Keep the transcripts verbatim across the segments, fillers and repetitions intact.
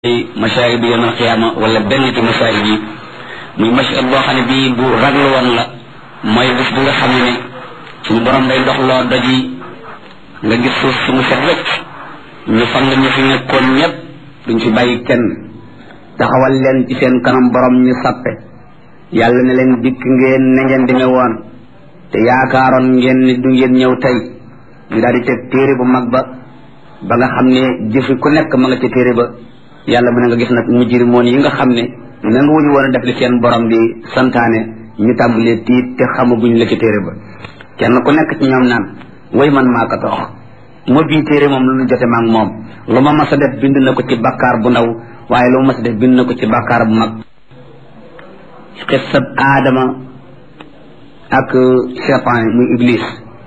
masaayib yawm al-qiyaama wala benn ci masaayib yi muy mashhad boo xam ne bii bu raglu woon la mooy bés bu nga xam ne suñu borom day dox loo doj yi nga gis suuf si mu set wecc ñu fang ñu fi nekkoon ñëpp duñ fi bàyyi kenn taxawal leen ci seen kanam borom ñu sappe yàlla ne leen dikk ngeen ne ngeen deme woon te yaakaaroon ngeen ni du ngeen ñëw tey ñu daal di teg téere bu mag ba ba nga xam ne jëfi ku nekk ma nga ca téere ba yàlla mën nga gis nag mujrimoon yi nga xam ne nangu wuñu woon a def li seen borom bi santaane ñu tàmbalee tiit te xamaguñ la ci téere ba kenn ku nekk ci ñoom naan way man maa ko toox moo bii téere moom lu ñu jote maag moom lu ma mas a def bind na ko ci bakkaar bu ndaw waaye lu ma mas a def bind na ko ci bakkaar bu mag xissab aadama ak cheytaan muy iblis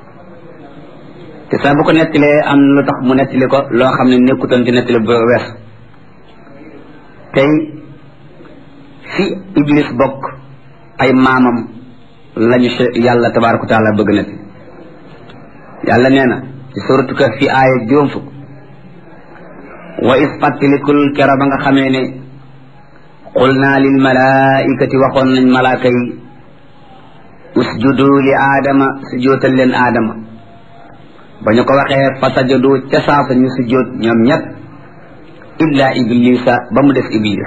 te saa bu ko nettalee am lu tax mu nettali ko loo xam ne nekkutoon ci nettali ba wees tey fi iblis bokk ay maamam lañu yàlla tabaaraka wa taala bëgg na fi yàlla nee na ci suratu Kahf fi aaya juróom fukk wa is fàttalikul kera ba nga xamee ne qul naa lil malaikati waxoon nañ malaaka yi usjudu li aadama sujjóotal leen aadama ba ñu ko waxee fa sajadu ca saasa ñu sujjóot ñoom ñett illa iblisa ba mu def iblis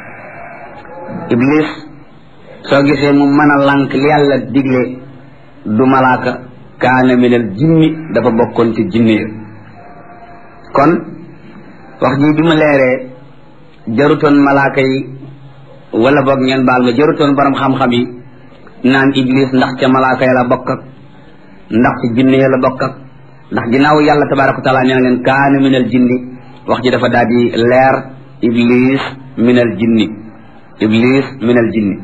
iblis soo gisee mu mën a lànk li yàlla digle du malaaka kaana minal jinni dafa bokkoon ci jinne ya kon wax ji bi ma leeree jarutoon malaaka yi wala boog ngeen baal ma jarutoon borom xam-xam yi naan iblis ndax ca malaaka ya la bokk ak ndax ci jinne ya la bokk ak ndax ginnaaw yàlla tabaaraka wa taala nee na leen kaana minal jinni wax ji dafa daal di leer iblis minal jinni iblis minal jinni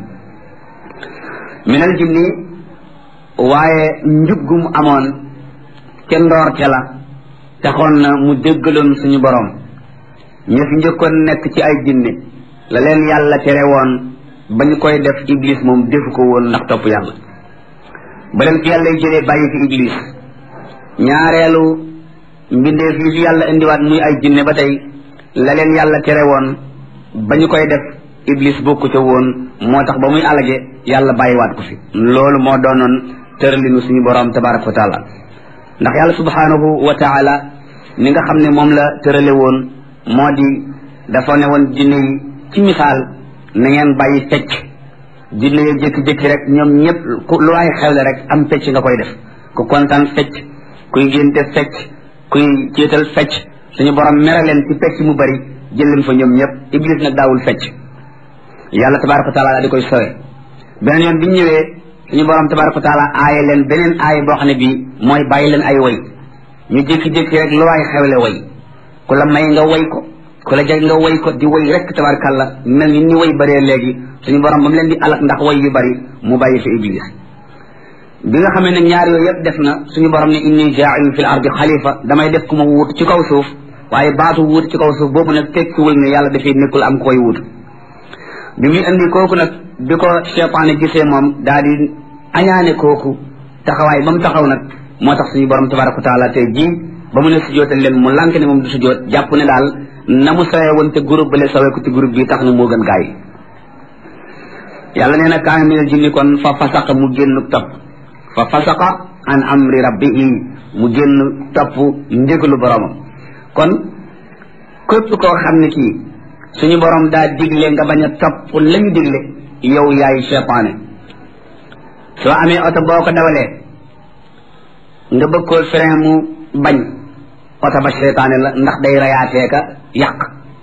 minal jinni waaye njuggum amoon ca ndoorte la taxoon na mu déggaloon suñu borom ñu fi njëkkoon nekk ci ay jinne la leen yàlla tere woon ba ñu koy def iblis moom defu ko woon ndax topp yàlla ba leen fi yàlla jëlee bàyyi fi iblis ñaareelu mbindeef yi fi yàlla indiwaat muy ay jinne ba tey la leen yàlla tere woon ba ñu koy def iblis bokku ca woon moo tax ba muy alage yàlla bàyyiwaat ko fi loolu moo doonoon tëralinu suñu borom tabaraka wa taala ndax yàlla subhanahu wa taala ni nga xam ne moom la tërale woon moo di dafa ne woon jinne yi ci misaal na ngeen bàyyi fecc jinne yi jékki-jékki rek ñoom ñëpp lu waay xewle rek am fecc nga koy def ku kontaan fecc kuy génte fecc kuy céetal fecc suñu borom mere leen ci fecc mu bari jël leen fa ñoom ñëpp iblis nag daawul fecc yàlla tabaraka wa taala di koy sowe beneen yoon bi ñu ñëwee suñu borom tabaraka wa taala aaye leen beneen aaye boo xam ne bii mooy bàyyi leen ay woy ñu jékki-jékki rek lu waay xewle woy ku la may nga woy ko ku la jag nga woy ko di woy rek tabarakàlla mel ni ni woy bëree léegi suñu borom ba mu leen di alak ndax woy yu bari mu bàyyi fi iblis bi nga xamee ne ñaar yooyu yëpp def na suñu borom ne inni jaa'ilun fil ardi xalifa damay def ku ma wuut ci kaw suuf waaye baatu wuut ci kaw suuf boobu nag tekkiwul ne yàlla dafay nekkul am koy wuut bi muy indi kooku nag bi ko cheytaane gisee moom daal di añaane kooku taxawaay ba mu taxaw nag moo tax suñu borom tabaraka wa taala tey jii ba mu ne sujootal leen mu lànk ne moom du sujoot jàpp ne daal na mu sawee woon te groupe bale sawee ko ci groupe bi tax na moo gën gaa yi yàlla nee na kaana minal jinni kon fa fasaqa mu génn topp fa fasaqa an amri rabbihi mu génn topp ndigalu boromam kon képp koo xam ne kii suñu borom daa digle nga bañ a topp lañu digle yow yaay cheytaane soo amee oto boo ko dawalee nga bëgg koo frein mu bañ oto ba cheytaane la ndax day rayaatee ka yàq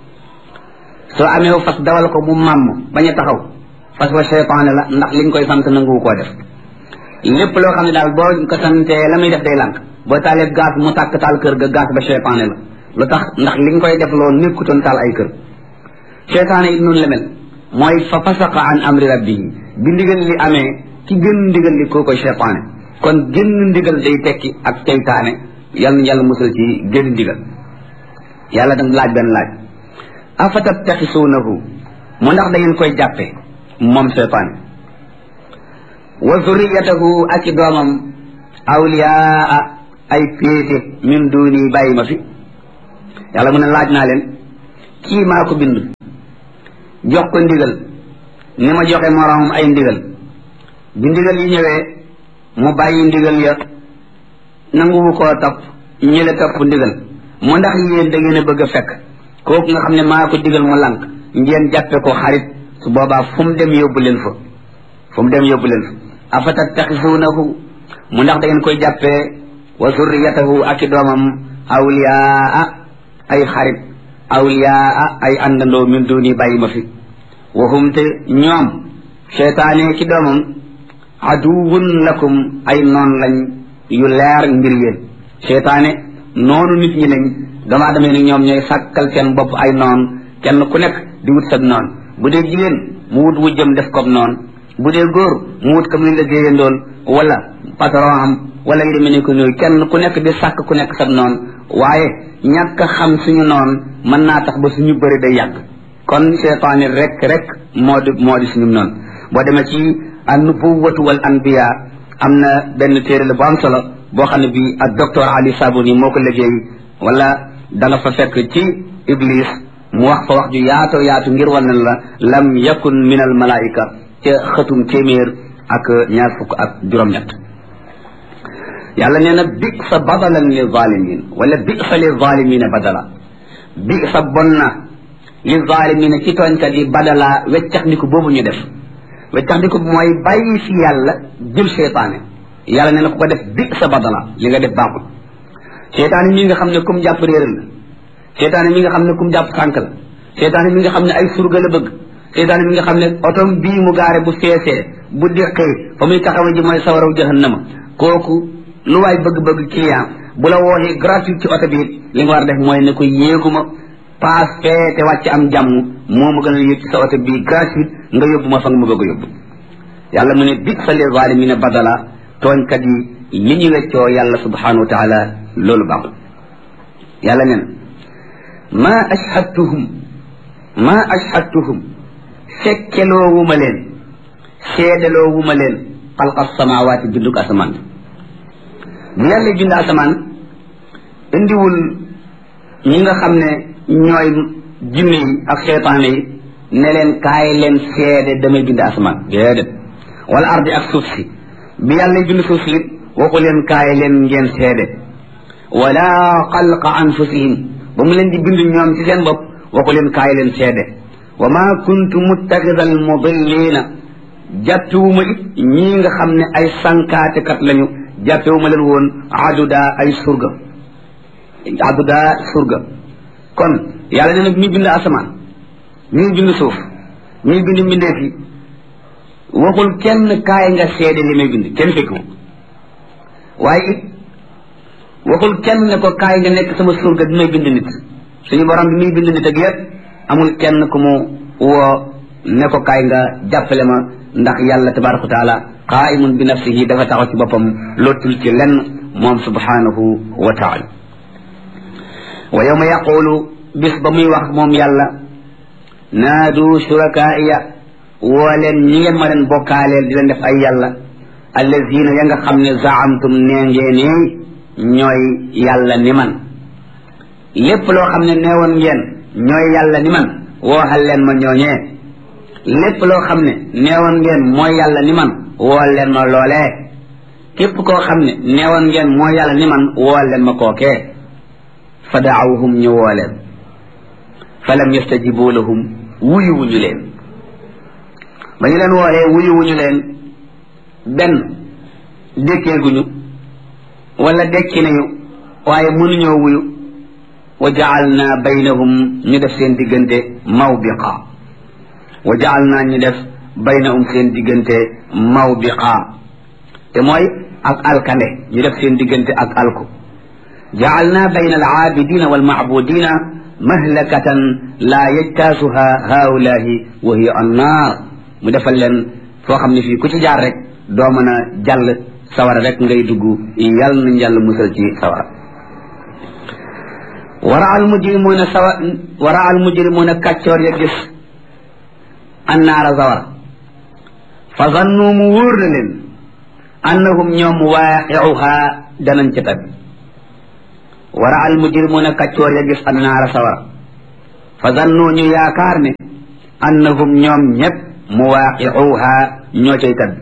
soo amee fas dawal ko mu màmm bañ a taxaw fas wa cheytaane la ndax liñ koy sant nangu koo def lépp loo xam ne daal boo ko santee la muy def day lànk boo taalee gaz mu tàkk taal kër ga gaz ba cheytaane la lu tax ndax liñ koy def loolu nekkutoon taal ay kër cheytaane it noonu la mel mooy fa fasaqa an amri rabbihi bi ndigal li amee ci gën ndigal li koo koy cheytaane kon gën ndigal day tekki ak seytaane yàlla na yàlla musal ci gën ndigal yàlla dam laaj benn laaj afatattaxisuunahu mu ndax da ngeen koy jàppe moom cheytaane wa zurriyatahu ak i doomam awliyaa ay péete min duuni bàyyi ma fi yàlla mu ne laaj naa leen kii maa ko bind jox ko ndigal ni ma joxe moroomam ay ndigal bi ndigal yi ñëwee mu bàyyi ndigal ya nanguwu koo topp ñi la topp ndigal mu ndax yéen da ngeen a bëgg a fekk kooku nga xam ne maa ko digal mu lànk ngeen jàppe ko xarit su boobaa fu mu dem yóbbu leen fa fu mu dem yóbbu leen fa afatattaxisuunahu mu ndax da ngeen koy jàppee wa zurriyatahu ak i doomam awliyaa ay xarit awliyaa ay àndandoo min duni bàyyi ma fi waxum te ñoom seytaane ki doomam aduwun lakum ay noon lañ yu leer ngir yéen seytaane noonu nit ñi lañ doomu aadama ni ñoom ñooy sàkkal seen bopp ay noon kenn ku nekk di wut sab noon bu dee jigéen mu wut wu jëm def kob noon bu dee góor mu wut kam ni la géeyandool wala patron am wala yu demee ni ko ñooy kenn ku nekk di sàkk ku nekk sab noon waaye ñàkk a xam suñu noon mën naa tax ba suñu bëri day yàgg kon seytaane rek rek moo di moo di suñu noon boo demee ci an-nubuwwatu wal anbiya am na benn téere la bu am solo boo xam ne bi ak docteur Ali Sabuni moo ko liggéey wala da nga fa fekk ci Iblis mu wax fa wax ju yaatoo yaatu ngir wan la lam yakun min al malaika ca xëtum téeméer ak ñaar fukk ak juróom-ñett yàlla nee na bi sa badalan li zalimin wala bi sa li zalimina badala bi sa bon na li zalimina ci tooñkat yi badala weccax ndiku boobu ñu def weccax ndiku mooy bàyyi fi yàlla jël seytaane yàlla nee na ku ko def bi sa badala li nga def baaxul seytaane mi nga xam ne kum jàpp réeral la seytaane mi nga xam ne kum jàpp sànk la seytaane mi nga xam ne ay surga la bëgg seytaane mi nga xam ne otom bii mu gaare bu feesee bu déqee fa muy taxawa ji mooy sawaraw jahannama kooku lu waay bëgg-bëgg client bu la wooxee gratuit ci oto bi li nga war a def mooy ne ko yéeguma paas fee te wàcc am jàmm moo ma gën a yéeg ci sa oto bii gratuit nga yóbbu ma fa nga ma bëgg a yóbbu yàlla mu ne bi sa li zalimina badala tooñkat yi li ñu weccoo yàlla subhanahu wa taala loolu baaxul yàlla nee na ma ashhadtuhum ma ashhadtuhum fekkeloo wu ma leen seedaloo wu ma leen xalqa samawaati binduk asamaan bu yàlla bind asamaan indiwul ñi nga xam ne ñooy jinne yi ak seytaane yi ne leen kaay leen seede damay bind asamaan déedéet wala ardi ak suuf si bi yàlla bind suuf si waxu leen kaay leen ngeen seede wala xalqa anfusihim ba mu leen di bind ñoom ci seen bopp waxu leen kaay leen seede wa ma kuntu muttaxida al mudillina jàppewuma it ñii nga xam ne ay sankaatekat lañu jàppewuma leen woon aduda ay surga aduda surga kon yàlla nee na mi bind asamaan mi bind suuf mi bind mbindeef yi waxul kenn kaay nga seede li may bind kenn fekku waaye it waxul kenn ne ko kaay nga nekk sama surga bi may bind nit suñu borom bi muy bind nit ak yépp amul kenn ku mu woo ne ko kaay nga jàppale ma ndax yàlla tabaraka wa taala qaimun bi nafsihi dafa taxaw ci boppam lootul ci lenn moom subhanahu wa taala wa yawma yaqulu bis ba muy wax moom yàlla naadu shurakaaiya woo leen ñi ngeen ma leen bokkaaleel di leen def ay yàlla allazina ya nga xam ne zaamtum nee ngeen ñooy yàlla ni man lépp loo xam ne neewoon ngeen ñooy yàlla ni man wooxal leen ma ñooñee lépp loo xam ne neewoon ngeen mooy yàlla ni man wool leen ma loolee képp koo xam ne neewoon ngeen mooy yàlla ni man wool leen ma kookee fa daawhum ñu woo leen fa lam yastajibu lahum wuyu wuñu leen ba ñu leen woolee wuyu wuñu leen benn dékkeeguñu wala dekki nañu waaye mënuñoo wuyu wa jaalna baynahum ñu def seen diggante mawbiqa wa jaalna ñu def baynahum seen diggante mawbiqa te mooy ak alkande ñu def seen diggante ak alku jaalna bayna alaabidina walmaabudina mahlakatan la yajtaasuha haulahi wa hiya annaar mu defal leen foo xam ne fii ku ci jaar rek doo mën a jàll sawara rek ngay dugg yàlla nañ yàlla musal ci sawara wara al mujrimuna sawa wara al mujrimuna kàccoor ya gis annaara sawara fa zannu mu wóor na leen annahum ñoom waaqiuha danañ ca tabbi wara al mujrimuna kàccoor ya gis annaara sawara fa zannu ñu yaakaar ne annahum ñoom ñëpp muwaaqi'uha ñoo cay tadd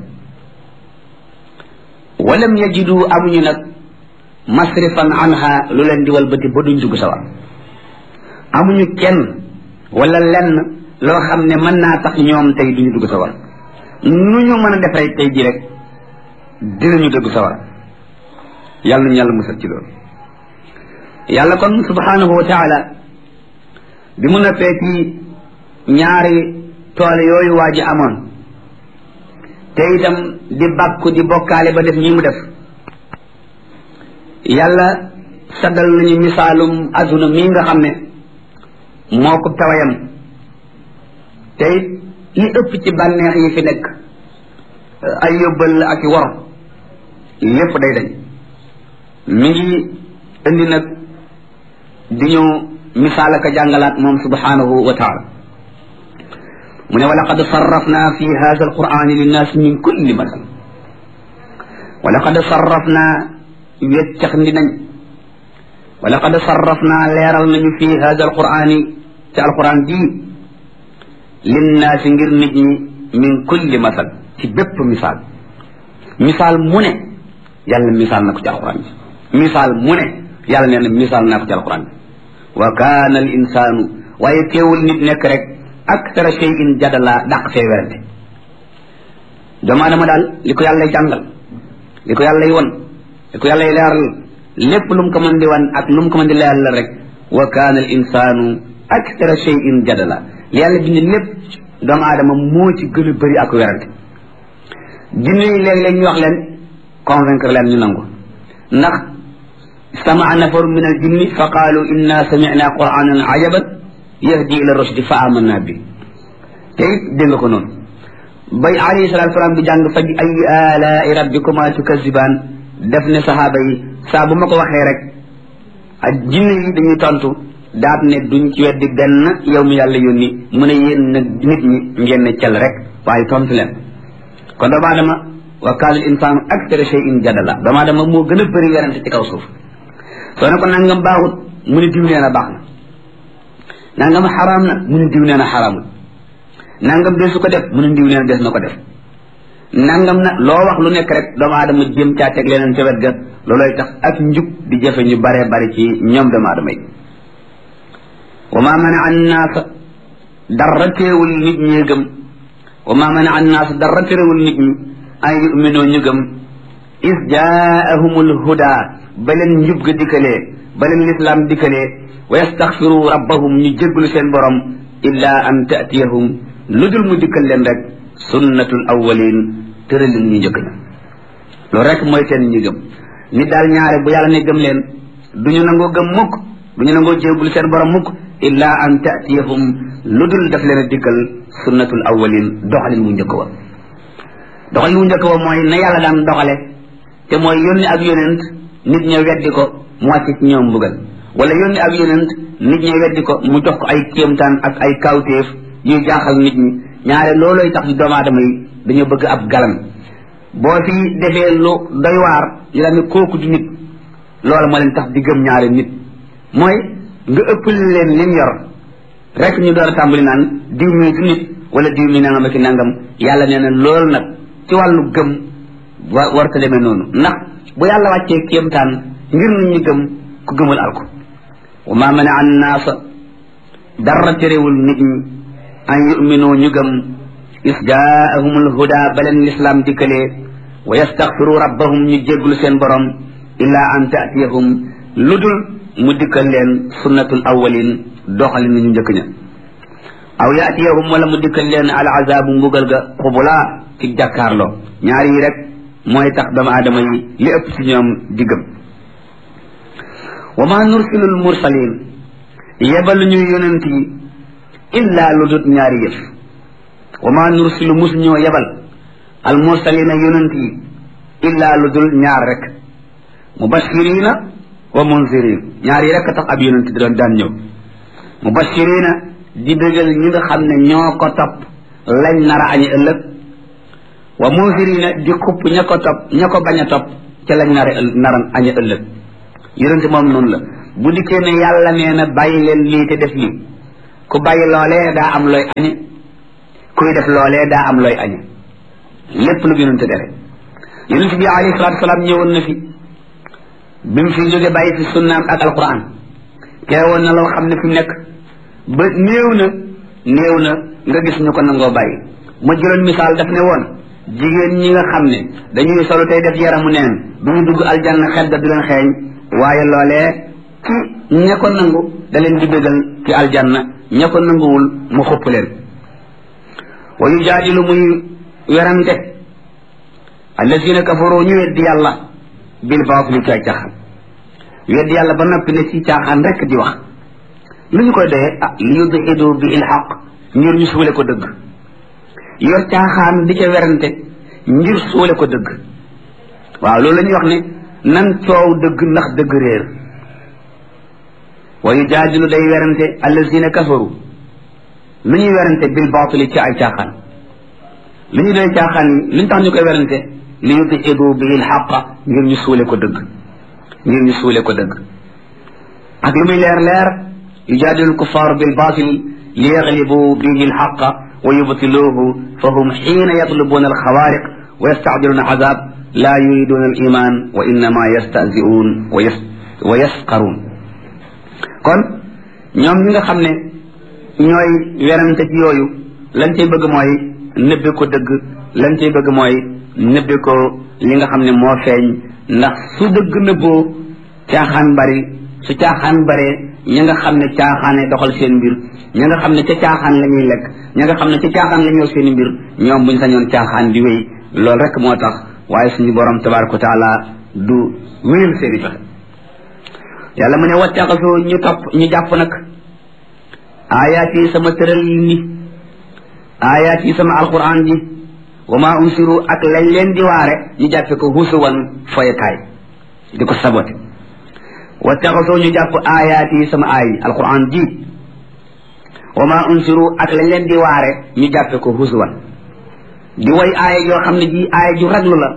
walam yajidu amuñu nag masrifan anha lu leen di walbati ba duñ dugg sawar amuñu kenn wala lenn loo xam ne mën naa tax ñoom tey duñu dugg sawar nu ñu mën a def rek tey ji rek dinañu dugg sawar yàlla ñu yàlla musal ci loolu yàlla kon subhanahu wa taala bi mu noppee ci ñaari tool yooyu waa ji amoon te itam di bàkku di bokkaale ba def ñi mu def yàlla saddal nañu misaalum aduna mii nga xam ne moo ko tawayam te it li ëpp ci bànneex yi fi nekk ay yóbbal ak i wor lépp day dañ mi ngi indi nag di ñu misaal ak jàngalaat moom subhanahu wa taala mu ne wa laqad sarrafna fi hadha alqur'ani linnas min kulli masal wa laqad sarrafna weccax ndi nañ wa laqad sarrafna leeral nañu fi hadha alqur'ani ci alquran ji linnaasi ngir nit ñi min kulli masal ci bépp misaal misaal mu ne yàlla misaal na ko ci alquran ji misaal mu ne yàlla nee na misaal naa ko ci alquran bi wa kaana al insaanu waaye teewul nit nekk rek akthara shay'in jadala dàq fee werante doomu aadama daal li ko yàlla jàngal li ko yàlla won li ko yàlla leeral lépp lu mu ko mën di wan ak lu mu ko mën di leeral rek wa kaana al insaanu akthara shay'in jadala li yàlla bind lépp doomu aadama moo ci gën a bëri ak werante jinne yi léeg-léeg ñu wax leen convaincre leen ñu nangu ndax استمع نفر من الجن فقالوا إنا سمعنا قرآنا عجبا يهدي إلى الرشد فآمنا به تيت دينغ كو نون باي عليه الصلاة والسلام دي جانغ فبي أي آلاء ربكما تكذبان دفن صحابي سابو مكو waxé rek ak jinne yi dañuy tontu daat ne duñ ci weddi benn yow mi yàlla yónni mu ne yéen nag nit ñi ngeen ne cal rek waaye tontu leen kon doomu aadama wa kaana al insaanu akthara shay'in jadala doomu aadama moo gën a bëri werante ci kaw suuf soo ne ko nangam baaxut mu ne diw nee na baax na nangam xaraam na mu ne diw nee na xaraamul nangam desu ko def mu ne diw nee na des na ko def nangam na loo wax lu nekk rek doomu aadama jéem caa teg leneen ca wet ga looloy tax ak njub di jafe ñu baree bari ci ñoom doomu aadama yi wa ma mana an naasa dara teewul nit ñi gëm wa ma mana an naasa dara teewul nit ñi ay yuminoo ñu gëm is jaahumul huda ba leen njub ga dikkalee ba leen lislaam dikkalee wa yastaxfiru rabbahum ñu jégglu seen borom illa an taatiyahum lu dul mu dikkal leen rek sunnatul awwalin tëralin ñu njëkk ña loolu rek mooy seen ñi gëm nit daal ñaare bu yàlla ne gëm leen duñu nangoo gëm mukk duñu nangoo jégglu seen borom mukk illa an taatiyahum lu dul daf leen a dikkal sunnatul awwalin doxalin mu njëkk wa doxalin mu njëkk wa mooy na yàlla daan doxale te mooy yónni ak yonent nit ña weddi ko mu wàcc ci ñoom mbugal wala yónni ak yonent nit ña weddi ko mu jox ko ay kéemtaan ak ay kawteef yuy jaaxal nit ñi ñaare loolooy tax di doomu aadama yi dañoo bëgg ab galan boo fi defee lu doy waar ñu daal ne kooku di nit loolu moo leen tax di gëm ñaare nit mooy nga ëppal leen lim yor rek ñu door a tàmbali naan diw mi du nit wala diw mi nangam ak nangam yàlla nee na loolu nag ci wàllu gëm wa warta demee noonu ndax bu yàlla wàccee kéemtaan ngir nit ñi gëm ku gëmul alko wa ma mana an naasa dara terewul nit ñi an yuminu ñu gëm is jaahumul huda baleen lislaam dikkalee wa yastaxfiru rabbahum ñu jégglu seen borom illa an taatiyahum lu dul mu dikkal leen sunnatul awwalin doxali ni ñu njëkk ña aw yaatiyahum wala mu dikkal leen al azabu mbugal ga xubula ci jàkkaarloo ñaar yi rek mooy tax doomu aadama yi li ëpp ci ñoom di gëm wa ma nursilul mursalin yebal ñu yonent yi illa lu dut ñaari yëf wa ma nursilu mus ñoo yebal al mursalina yonent yi illa lu dul ñaar rek mubashirina wa munzirin ñaar yi rek tax ab yonent di doon daan ñëw mubashirina di bégal ñi nga xam ne ñoo ko topp lañ nar a añi ëllëg wa munzirina di xupp ña ko topp ña ko bañ a topp ca lañ nar a nar a añi ëllëg yonent moom noonu la bu dikkee ne yàlla nee na bàyyi leen lii te def lii ku bàyyi loolee daa am looy añe kuy def loolee daa am looy añe lépp lu yonente tere yonente bi alayhi salaatu salaam ñëwoon na fi bi mu fi jóge bàyyi fi sunnaam ak alquran teewoon na loo xam ne fi mu nekk ba néew na néew na nga gis ñu ko nangoo bàyyi ma jëloon misaal daf ne woon jigéen ñi nga xam ne dañuy solo tey def yaramu neen duñu dugg aljanna xet ga du leen xeeñ waaye loolee ci ña ko nangu da leen di bégal ci aljanna ña ko nanguwul mu xupp leen wa yujaadilu muy werante allazina kafaru ñu weddi yàlla bil baatili ci ay caaxaan weddi yàlla ba noppi ne ci caaxaan rek di wax lu ñu koy doyee ah li yudhidu bi il xaq ngir ñu suule ko dëgg yor caaxaan di ca werante ngir suule ko dëgg waaw loolu la ñuy wax ne nan coow dëgg ndax dëgg réer wa yujaadilu day werante allazina kafaru lu ñuy werante bil baatili ci ay caaxaan lu ñu doy caaxaan yi lu ñu tax ñu koy werante li yudhidu bi il xaq ngir ñu suule ko dëgg ngir ñu suule ko dëgg ak lu muy leer leer yujaadilu alkuffar bil baatil li yaglibu bihi alxaq wa yubtiluuhu fa hum xiina yatlubuuna alxawaariq wa yastacjiluuna azab laa yuriduuna aliman wa innama yastahzi'uun wa yas wa yasqaruun kon ñoom ñi nga xam ne ñooy werante ci yooyu lañ cay bëgg mooy nëbbe ko dëgg lañ cay bëgg mooy nëbbe ko li nga xam ne moo feeñ ndax su dëgg nëbboo caaxaan bari su caaxaan baree ña nga xam ne caaxaane doxal seen mbir ña nga xam ne ca caaxaan la ñuy lekk ña nga xam ne ca caaxaan la ñëw seen mbir ñoom buñ sañoon caaxaan di wéy loolu rek moo tax waaye suñu borom tabaraka wa taala du wéyal seeni pexe yàlla mu ne wattaxasu ñu topp ñu jàpp nag aayaat yi sama tëral ni aayaat yi sama alquran ji wa ma unsiru ak lañ leen di waare ñu jàppe ko husuwan foyekaay di ko sabote wattaxasoo ñu jàpp aayaat yi sama aay alquran ji wa ma unsiru ak lañ leen di waare ñu jàppe ko husuwan di way aaya yoo xam ne ji aaya ju raglu la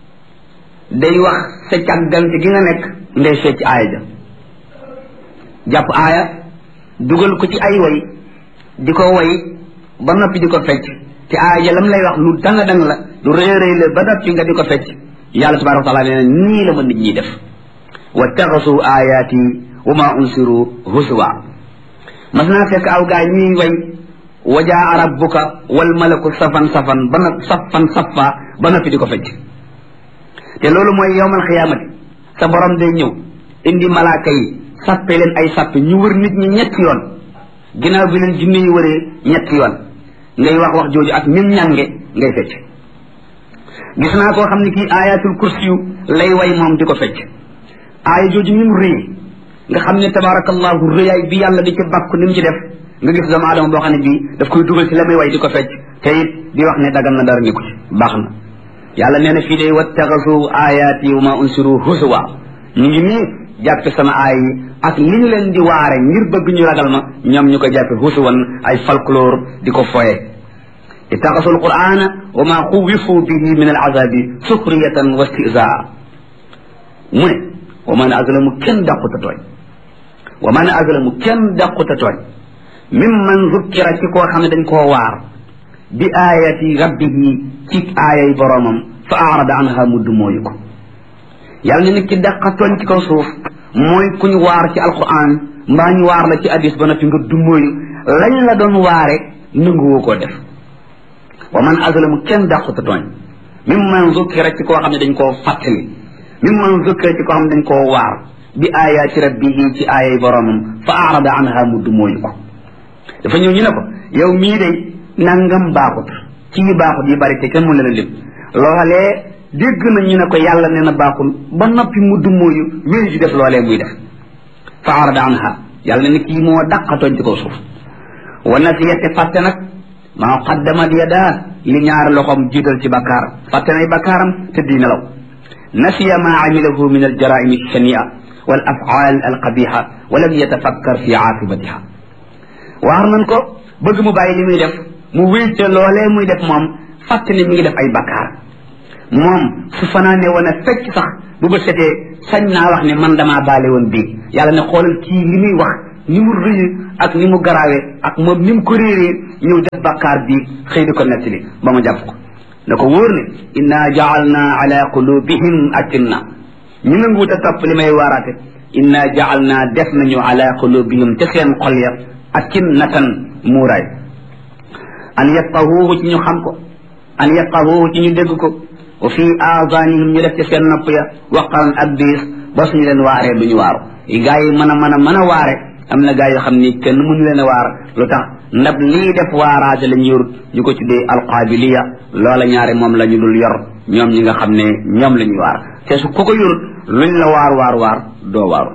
day wax sa càggante gi nga nekk ndey fecc aaya ja jàpp aaya dugal ko ci ay way di ko way ba noppi di ko fecc te aaya ja lam lay wax lu danga dang la lu rëy rëy la ba noppi nga di ko fecc yàlla tabaraka wa taala nee na nii la ma nit ñi def wattaxasu ayaati wa ma unsiru huswa mas naa fekk aw gaa ñuy way wa jaa rabbuka wal malaku safan safan ba na safan safa ba noppi di ko fecc te loolu mooy yowmal xiyaamati sa borom day ñëw indi malaaka yi sappe leen ay sappe ñu wër nit ñi ñetti yoon ginnaaw bi leen jinne yi wëree ñetti yoon ngay wax wax jooju ak ñun ñànge ngay fecc gis naa koo xam ne kii ayatul kursi yu lay way moom di ko fecc aaya jooju ni mu rëy nga xam ne tabarakallahu rëyaay bi yàlla di ci bàkku ni mu ci def nga gis doomu aadama boo xam ne bii daf koy dugal ci la muy way di ko fecc te it di wax ne dagal na dara ni ko ci baax na yàlla nee na fii day wattaxasu ayaati wa ma unsiru husuwa ñu ngi nii jàppe sama aay yi ak li ñu leen di waare ngir bëgg ñu ragal ma ñoom ñu koy jàppe husuwan ay folklore di ko foye ittaxasu alqur'ana wa ma xuwifu bihi min alazabi suxriyatan wa istizaa mu ne wa man azlamu kenn dàquta tooñ wa man azlamu kenn dàquta tooñ mimman zukkira ci koo xam ne dañ koo waar bi ayati rabbihi ci aayay boroomam fa arada anha mu dumóoyu ko yàlla ne nit ki dàqa tooñ ci kaw suuf mooy ku ñu waar ci alquran mbaa ñu waar la ci hadis ba noppi nga dumóoyu lañ la doon waare nanguwoo koo def wa man azlamu kenn dàquta tooñ mimman zukkira ci koo xam ne dañ koo fàttali mimman zukkira ci koo xam ne dañ koo waar bi ayati rabbihi ci aayay boroomam fa arada anha mu dumóoyu ko dafa ñëw ñu ne ko yow mii day nangam baaxut ci yi baaxut yi bari te kenn mu la lim loolee dégg na ñu ne ko yàlla nee na baaxul ba noppi mu dummóoyu wéy di def loolee muy def fa arada anha yàlla ne kii moo dàqatooñ ci kaw suuf wa nasiya te fàtte nag maa qaddamat yadaa li ñaari loxoom jiital ci bakkaar fàtte nay bakkaaram te di nelaw nasiya maa amilahu min aljaraimi alshania wal afaal alqabiha wa lam yatafakkar fi aaqibatiha waar nañ ko bëgg mu bàyyi li muy def mu wéyte loolee muy def moom fàtte ne mi ngi def ay bakkaar moom su fanaane woon a fecc sax bu ba setee sañ naa wax ne man damaa baale woon bii yàlla ne xoolal kii li muy wax ni mu rëy ak ni mu garaawee ak moom ni mu ko réeree ñëw def bàkkaar bi xëy di ko nettali ba ma jàpp ko da ko wóor ne inna ja'alna ala qulubihim akinna ñu nanguwut a topp li may waaraate inna ja'alna def nañu ala qulubihim te seen xol ya akinnatan muuraay an yafqahuhu ci ñu xam ko an yafqahuhu ci ñu dégg ko wa fi aadanihim ñu def ci seen nopp ya waqaran ak biis ba suñu leen waaree duñu waaru gaa yi mën a mën a mën a waare am na gaa yoo xam ni kenn mënu leen a waar lu tax ndab lii def waaraate la ñu yorut ñu ko tuddee alqaabiliya loola ñaare moom la ñu dul yor ñoom ñi nga xam ne ñoom la ñuy waar te su ku ko yorut luñ la waar waar waar doo waaru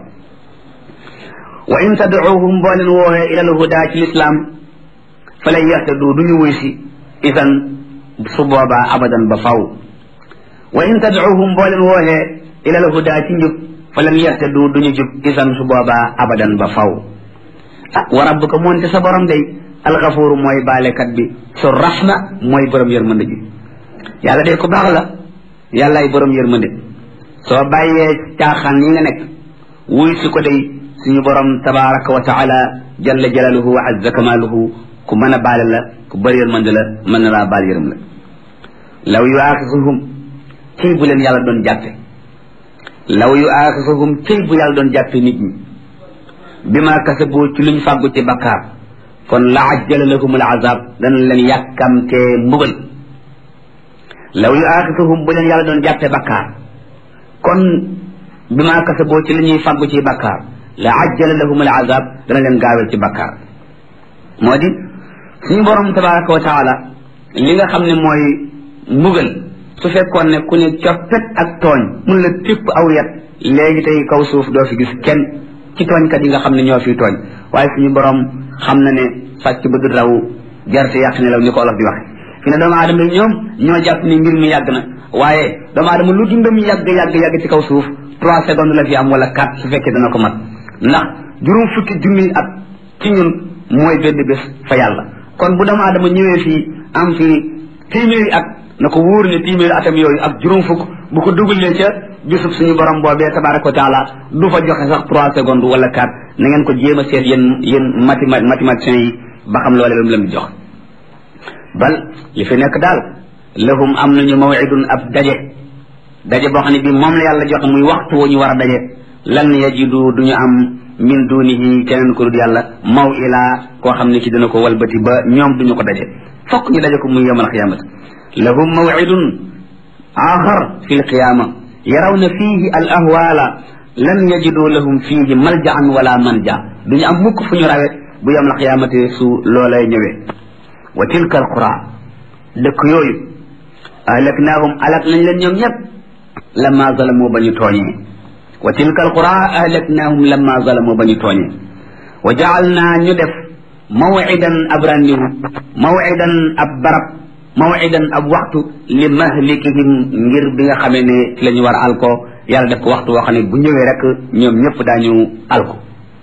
wa in tad'uuhum boo leen wooxee ila alhuda ci lislaam fa lay yahtadu duñu wuy si isan su boobaa abadan ba faw wa in tad'uuhum boo leen wooxee ila alhuda ci njub fa lam yahtadu duñu jub isan su boobaa abadan ba faw ah wa rabbuka moonte sa borom day alxafuuru mooy baalekat bi su rahma mooy borom yërmande ji yàlla day ko baax la yàllaay borom yërmande soo bàyyee caaxaan yi nga nekk wuy si ko day suñu borom tabaraka wa taala jalla jalaluhu wa azza kamaluhu ku mën a baale la ku bëri yërmande la mën na laa baal yërëm la law yu aaxisuhum cëy bu leen yàlla doon jàppe law yu aaxisuhum cëy bu yàlla doon jàppe nit ñi bi ma kasabu ci luñ fàggu ci bakkaar kon la ajjala lahum al azab dana leen yàkkamtee mbugal law yu aaxisuhum bu leen yàlla doon jàppe bakkaar kon bi ma kasabu ci li ñuy fàggu ci bakkaar la ajjala lahum al azab dana leen gaawel ci bakkaar moo di suñu borom tabaraka wa taala li nga xam ne mooy mbugal su fekkoon ne ku ne coppet ak tooñ mun la tépp aw yat léegi tey kaw suuf doo fi gis kenn ci tooñkat yi nga xam ne ñoo fi tooñ waaye suñu borom xam na ne sàcc bëgg raw gerte yàq ne law ni ko olof di waxe fi ne doomu aadama yi ñoom ñoo jàpp ni mbir mi yàgg na waaye doomu aadama lu dundam yàgg yàgg yàgg ci kaw suuf trois secondes la fi am wala quatre su fekkee dana ko mat ndax juróom fukki junniy at ci ñun mooy benn bés fa yàlla kon bu doomu aadama ñëwee fii am fii téeméeri at na ko wóor ne téeméeri atam yooyu ak juróom fukk bu ko dugalee ca bisub suñu borom boobee tabaraka wa taala du fa joxe sax trois secondes wala quatre na ngeen ko jéem a seet yéen yéen mathéma mathématiciens yi ba xam loole lam lam jox bal li fi nekk daal lahum am nañu mawidun ab daje daje boo xam ne bi moom la yàlla joxe muy waxtu woo ñu war a daje lan yajidu duñu am min dunihi keneen ko dul yàlla maw ilaa koo xam ne ki dina ko walbati ba ñoom duñu ko daje fokk ñu daje ko muy yawmal qiyaamati lahum mawidun axar fi lqiyaama yarawna fiihi al ahwaala lan yajidu lahum fiihi maljaan wala manja duñu am mukk fu ñu rawe bu yawmal qiyaamati su loolay ñëwee wa tilka al qura dëkk yooyu ahlaknaahum alak nañ leen ñoom ñëpp lamma zalamu ba ñu tooñee wa tilka al qura ahlaknaahum lamma zalamu ba ñu tooñee wa jaalnaa ñu def mawidan ab randiwu mawidan ab barab mawidan ab waxtu li mahlikihim ngir bi nga xamee ne ci la ñu war a alko yàlla def ko waxtu woo xam ne bu ñëwee rek ñoom ñëpp daañu alko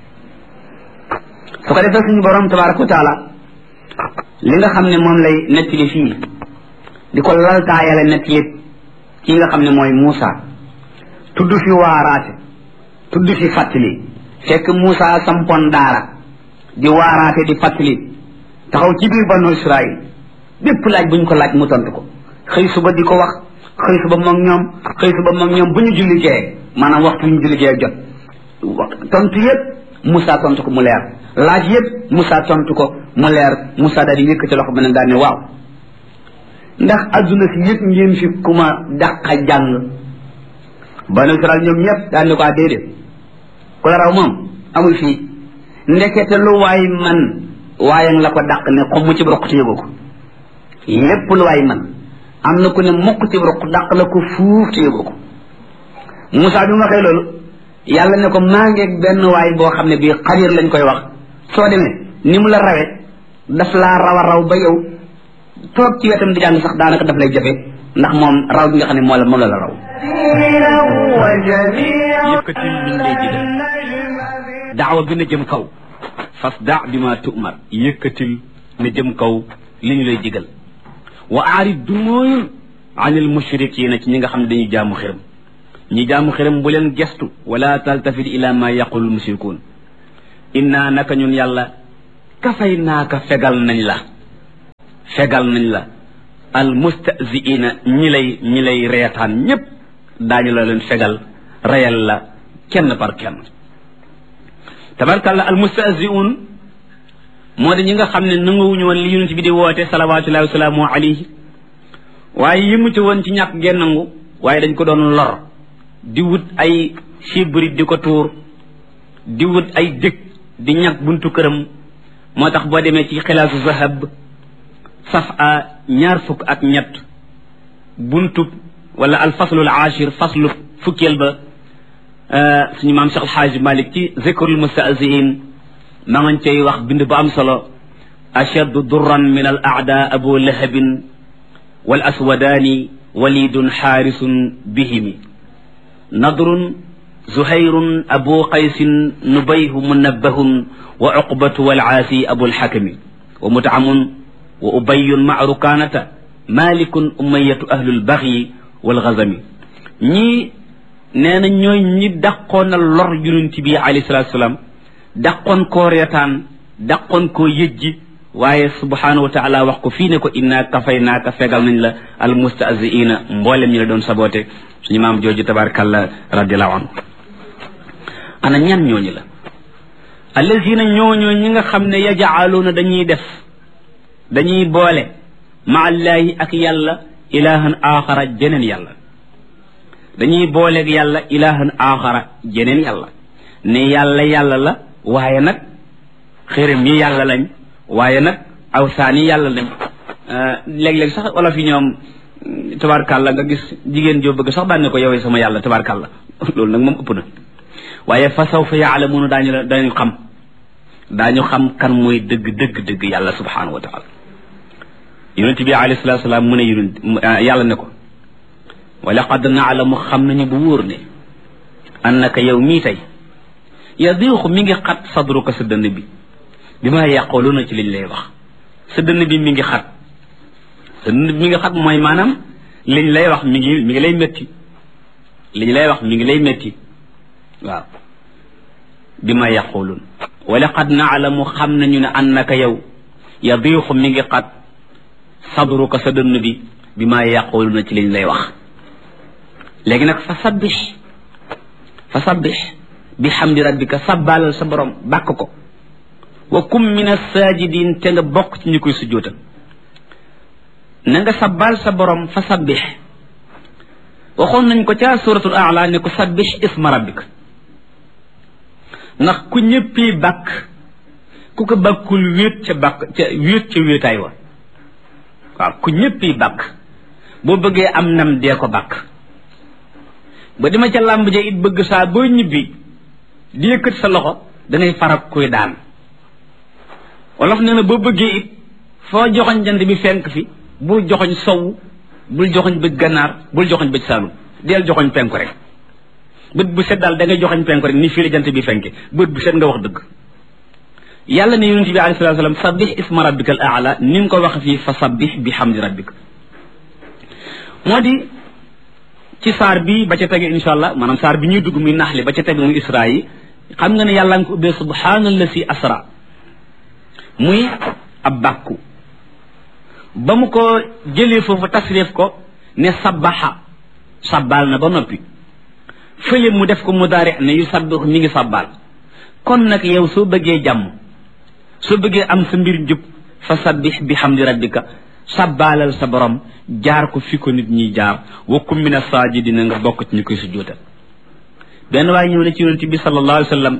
su ko defee suñu borom tabaraka wa taala li nga xam ne moom lay nettali fii di ko laltaayale nettali ki nga xam ne mooy Muusa tudd fi waaraate tudd fi fàttali fekk Muusa sampoon daara di waaraate di fàttali taxaw ci biir banu Israël bépp laaj bu ñu ko laaj mu tontu ko xëy suba di ko wax xëy suba moom ñoom xëy suba moom ñoom bu ñu julli gee maanaam waxtu ñu julli gee jot tontu yëpp Muusa tontu ko mu leer laaj yëpp Muusa tontu ko mu leer Muusa daal di yëkkati loxo beneen daal ne waaw ndax adduna si yëpp ngeen fi ku ma dàqa jàng banu Israël ñoom ñëpp daal ne ko déedéet ku la raw moom amul fii ndekete lu waay man waaye la ko dàq ne xom mu ci roq te yëgoo ko lépp lu waay man am na ku ne mokk ci roq dàq la ko fuuf te yëgoo ko Moussa bi mu waxee loolu yàlla ne ko maa ngeeg benn waay boo xam ne bii xadir lañ koy wax soo demee ni mu la rawe daf laa raw a raw ba yow toog ci wetam di jàng sax daanaka daf lay jafe ndax moom raw bi nga xam ne moo la moom la la raw yëkkati liñ lay digal daawa bi na jëm kaw fas da bi ma tu'mar yëkkatil na jëm kaw li ñu lay digal wa aarid dumóoyul anil mushrikiina ci ñi nga xam ne dañuy jaamu xiram ñi jaamu xiram bu leen gestu wala taltafit ila ma yaqulu mushrikuun inna naka ñun yàlla kafay naaka fegal nañ la fegal nañ la al mustaziina ñi lay ñi lay reetaan ñépp daañu la leen fegal reyal la kenn par kenn tabarkalla al mustaziun moo di ñi nga xam ne nanguwuñu woon li yonent bi di woote salawatullahi wasalaamu alayhi waaye yëmu ci woon ci ñàkk ngeen nangu waaye dañ ko doon lor di wut ay sibri di ko tuur di wut ay dëkk di ñàkk buntu këram moo tax boo demee ci xilaasu zahab saf a ñaar fukk ak ñett buntu wala al faslul ashir faslu fukkeel ba suñu maam Cheikh Alxaaji Malik ci zikrul mustahziin ma ngañ cay wax bind bu am solo ashaddu durran min al aada abu lahabin wal aswadaani walidun xaarisun bihimi nadrun zuhayrun abu qaysin nubayhu munabbahun wa uqbatu wal aasi abu lxakami wa mutaamun wa ubayun ma rukaanata malikun umayatu ahlul baxyi wal gazami ñii nee na ñooy ñi dàqoon na lor yonent bi alayhi salaatu salaam dàqoon koo reetaan dàqoon koo yëjji waaye subhaanahu wa taala wax ko fii ne ko inna kafaynaaka fegal nañ la al mustahziina mboolem ñi la doon saboote suñu maam jooju tabarakallah radiallahu anhu ana ñan ñooñu la allazina ñooñoo ñi nga xam ne yajaaluuna dañuy def dañuy boole ma allahi ak yàlla ilahan axara jeneen yàlla dañuy booleeg yàlla ilahan axara jeneen yàlla ne yàlla yàlla la waaye nag xërëm yi yàlla lañ waaye nag awsaan yi yàlla lañ léeg-léeg sax wala fi ñoom tabarkàlla nga gis jigéen joo bëgg sax daan ne ko yowee sama yàlla tabarkàlla loolu nag moom ëpp na waaye fa sawfa yaalamuuna daañu la daañu xam daañu xam kan mooy dëgg dëgg dëgg yàlla subhanahu wa taala yonent bi alayhi salatu wasalaam mu ne yonent yàlla ne ko wa laqad naalamu xam nañu bu wóor ne annaka yow mii tey yadiixu mi ngi xat sadruka sa dënn bi bi ma yaquluuna ci liñ lay wax sa dënn bi mi ngi xat sa dënn bi mi ngi xat mooy maanaam liñ lay wax mi ngi mi ngi lay métti liñ lay wax mi ngi lay métti waaw bi ma yaquluun wa laqad naalamu xam nañu ne annaka yow yadiixu mi ngi xat sadruka sa dënn bi bi ma yaquluuna ci liñ lay wax léegi nag fa sabbix fa sabbix bi hamdi rabbika sabbaalal sa borom bàkk ko wa kum min as-saajidin te nga bokk ci ñi koy sujjóotal na nga sabbaal sa borom fa sabbix waxoon nañ ko ca suratul a'la ne ko sabbix isma rabbika ndax ku ñëppi bàkk ku ko bàkkul wéet ca bàkk ca wéet ca wéetaay wa waaw ku ñëppi bàkk boo bëggee am nam dee ko bàkk ba dima ca làmb ja it bëgg saa boo ñibbi di yëkkat sa loxo da ngay farak kuy daan wolof nee na boo bëggee it foo joxoñ jant bi fenk fi bul joxoñ sow bul joxoñ bëj gannaar bul joxoñ bëj saalum deel joxoñ penku rek bët bu set daal da ngay joxoñ penku rek ni fii la jant bi fenke bët bu set nga wax dëgg yàlla ne yonent bi alayhi salaatu salaam sabbih isma rabbikal a'la ni mu ko wax fii fa sabbih bi hamdi rabbika moo di ci saar bi ba ca tege insha allah maanaam saar bi ñuy dugg muy naxli ba ca tege muy isra yi xam nga ne yàlla nga ko ubbee subhaanallazi asra muy ab bàkku ba mu ko jëlee foofu tasrif ko ne sabbaxa sabbaal na ba noppi fële mu def ko mudaari ne yu sabbix mi ngi sabbaal kon nag yow soo bëggee jàmm soo bëggee am sa mbir njub fa sabbix bi hamdi rabbika sabbaalal sa borom jaar ko fi ko nit ñiy jaar wa kum min as-saajidina nga bokk ci ñu koy sujjóotal benn waaye ñëw na ci yonent bi sallallahu alayhi wa sallam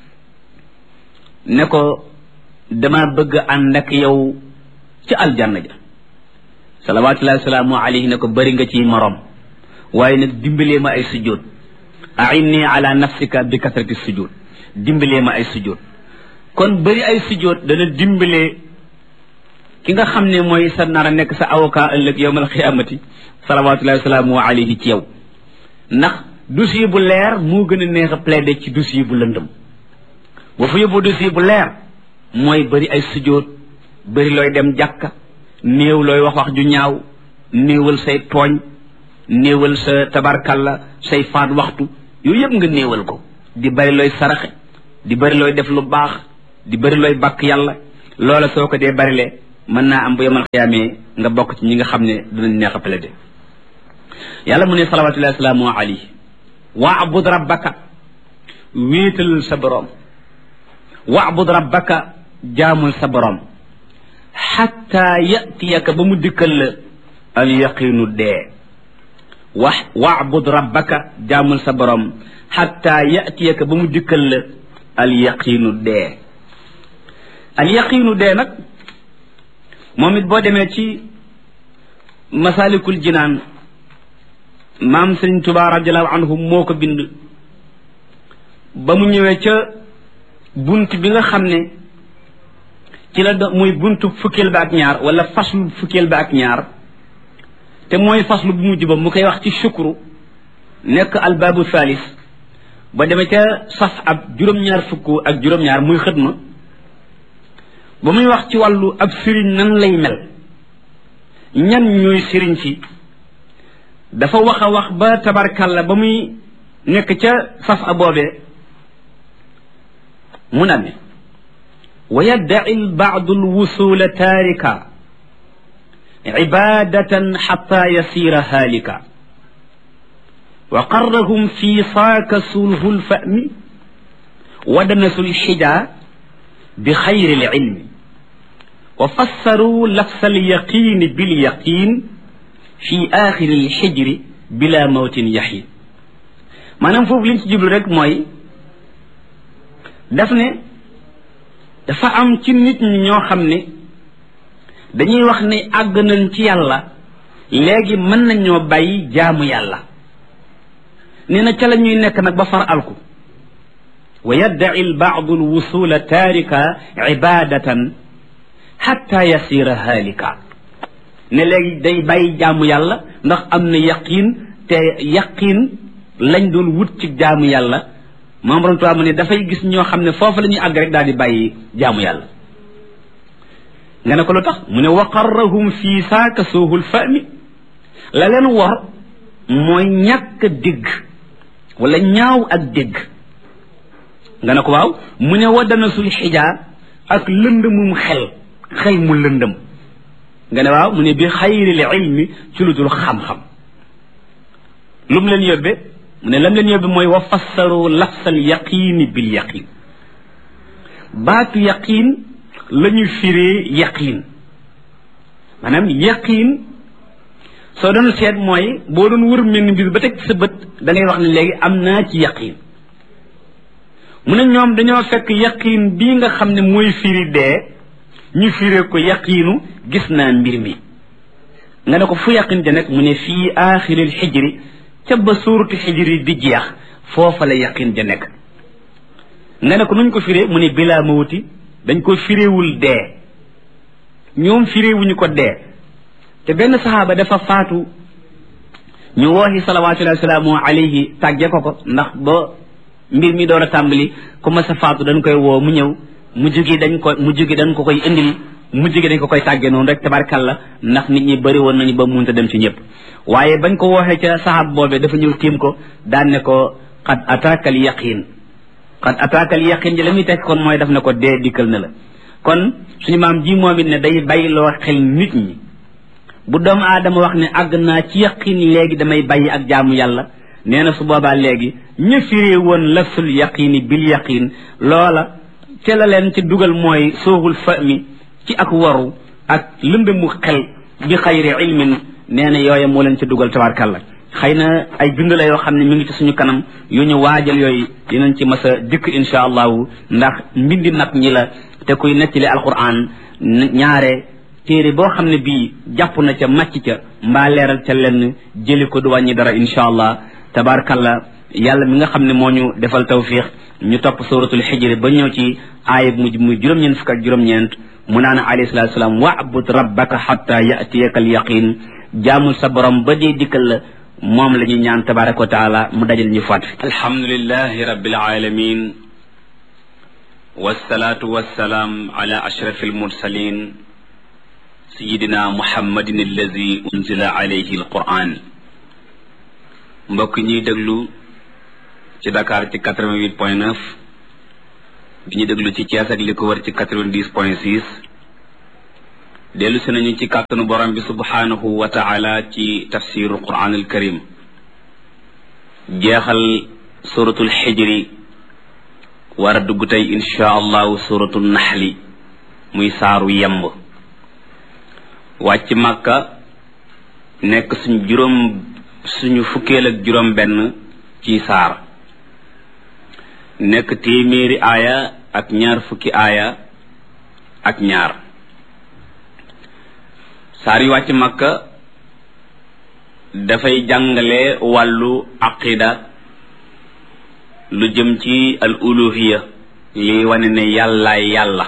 ne ko dama bëgg ànd ak yow ci aljanna ja salawatullahi wasalaamu alayhi ne ko bëri nga ci morom waaye nag dimbalee ma ay sujjóot a'inni ala nafsika bi kasrati sujjóot dimbalee ma ay sujjóot kon bëri ay sujjóot dana dimbalee ki nga xam ne mooy sa nar a nekk sa avocat ëllëg yawmal xiyaamati salawatullahi wasalaamu alayhi ci yow ndax dossier bu leer moo gën a neex a plaider ci dossier bu lëndëm boo fa yóbbu dossier bu leer mooy bëri ay sujjóot bëri looy dem jàkka néew looy wax wax ju ñaaw néewal say tooñ néewal sa tabarkalla say faat waxtu yooyu yëpp nga néewal ko di bëri looy saraxe di bëri looy def lu baax di bëri looy bàkk yàlla loola soo ko dee bërile mën naa am bu yemal xiyaamee nga bokk ci ñi nga xam ne dinañ neex a plaidé yàlla mu ne salawatullahi wasalaamu alayhi waabud rabbaka wéetal sa boroom waabud rabbaka jaamul sa boroom xatta yatiyaka ba mu dikkal la al yaqinu dee wax waabud rabbaka jaamul sa boroom xatta yatiyaka ba mu dikkal la al yaqinu dee al yaqinu dee nag moom it boo demee ci masalikul jinaan maam Sëriñ Tuubaa radiallahu anhu moo ko bind ba mu ñëwee ca bunt bi nga xam ne ci la do muy buntu fukkeel ba ak ñaar wala faslu fukkeel ba ak ñaar te mooy faslu bu mujj ba mu koy wax ci shukru nekk albaabu thalis ba demee ca saf ab juróom-ñaar fukk ak juróom-ñaar muy xëdma ba muy wax ci wàllu ab sëriñ nan lay mel ñan ñooy sëriñ si dafa wax a wax ba tabarkalla ba muy nekk ca saf a boobee mu naan ne wa yaddaci lbaadu lwusula taarika cibaadatan xata yasiira haalika wa qarrahum fi saaka sulhu lfahmi wadanasu lxija bi xayri lcilmi wa fassaruu lafsa alyaqini bilyaqin fi axiri lxijri bila mawtin yaxin maanaam foofu liñ ci jublu rek mooy daf ne dafa am ci nit ñi ñoo xam ne dañuy wax ne àgg nañ ci yàlla léegi mën nañoo bàyyi jaamu yàlla nee na ca la ñuy nekk nag ba far alku wa yaddaci lbaadu lwusula taarika ibadatan xatta yasira haalika ne léegi day bàyyi jaamu yàlla ndax am na yaqiin te yaqiin lañ doon wut ci jaamu yàlla maam borom tuwaa mu ne dafay gis ñoo xam ne foofu la ñuy àgg rek daal di bàyyi jaamu yàlla nga ne ko lu tax mu ne wa qarrahum fii saaka suuhul fahmi la leen wor mooy ñàkk dégg wala ñaaw ak dégg nga ne ko waaw mu ne waddana sul xijaa ak lëndëmum xel xel mu lëndëm nga ne waaw mu ne bi xayril ilmi ci lu dul xam-xam lu mu leen yóbbe mu ne lam leen yóbbe mooy wa fassaru lafsal yaqiini bil yaqiin baatu yaqiin la ñu firee yaqiin maanaam yaqiin soo doon seet mooy boo doon wër mel ni mbir ba teg sa bët da ngay wax ne léegi am naa ci yaqiin mu ne ñoom dañoo fekk yaqiin bii nga xam ne mooy firi dee ñu firee ko yaqiinu gis naa mbir mi nga ne ko fu yaqiin ja nekk mu ne fii aaxiril xijri ca ba suuratu xijri di jeex foofa la yaqiin ja nekk nga ne ko nuñ ko firee mu ne bilaa mawti dañ ko firéewul dee ñoom firéewuñu ko dee te benn saxaaba dafa faatu ñu wooxi salawaatullahi wa salaamu alayhi tàgge ko ko ndax ba mbir mi door a tàmbali ku ma sa faatu dañ koy woo mu ñëw mu jógi dañ ko mu jógi dañ ko koy indil mu jógi dañ ko koy tàgge noonu rek tabarkalla ndax nit ñi bëri woon nañu ba munta dem ci ñëpp waaye bañ ko wooxee ca saxaab boobee dafa ñëw tiim ko daan ne ko qad ataakal yaqiin qad ataakal yaqiin ji la muy tekk kon mooy daf ne ko dee dikkal na la kon suñu maam ji moom it ne day bàyyiloo xel nit ñi bu doomu aadama wax ne àgg naa ci yaqiin léegi damay bàyyi ak jaamu yàlla nee na su boobaa léegi ña firee woon lafsul yaqiini bil yaqiin loola te la leen ci dugal mooy sooxul fahmi ci ak waru ak lëndëmu xel bi xayri ilmin nee na yooye moo leen ci dugal tabarkàlla xëy na ay bind la yoo xam ne mi ngi ci suñu kanam yu ñu waajal yooyu dinañ ci mas a dikk insha allahu ndax mbindi nag ñi la te kuy nettali alquran ñaare téere boo xam ne bii jàpp na ca màcc ca mbaa leeral ca lenn jëli ko du wàññi dara insha allah tabarkalla yàlla mi nga xam ne moo ñu defal tawfiq ñu topp suratul xijri ba ñëw ci aaya mujj muy juróom-ñeent fukk ak juróom-ñeent mu naan alayhi salatu wasalaam wa'bud rabbaka hatta ya'tiyaka al yaqin jaamul sa borom ba dee dikkal la moom la ñuy ñaan tabaraka wa taala mu dajal ñu faat fi alhamdulillahi rabbil alamin wassalatu wassalaam ala ashrafil mursalin sayidina muhammadin allazi unzila alayhi alquran mbokk ñuy déglu ci Dakar ci quatre-vingt-huit point neuf di ñu déglu ci Thiès ak li ko wër ci quatre-vingt-dix point six dellu si nañu ci kàttanu borom bi subhanahu wa taala ci tafsiru quran al karim jeexal suratul xijri war a dugg tey insha allahu suratul naxli muy saaru yemb wàcc màkka nekk suñu juróom suñu fukkeel ak juróom benn ci saar nekk téeméeri aaya ak ñaar fukki aaya ak ñaar saar yi wàcc màkka dafay jàngale wàllu aqida lu jëm ci al uluhiya li wane ne yàllaay yàlla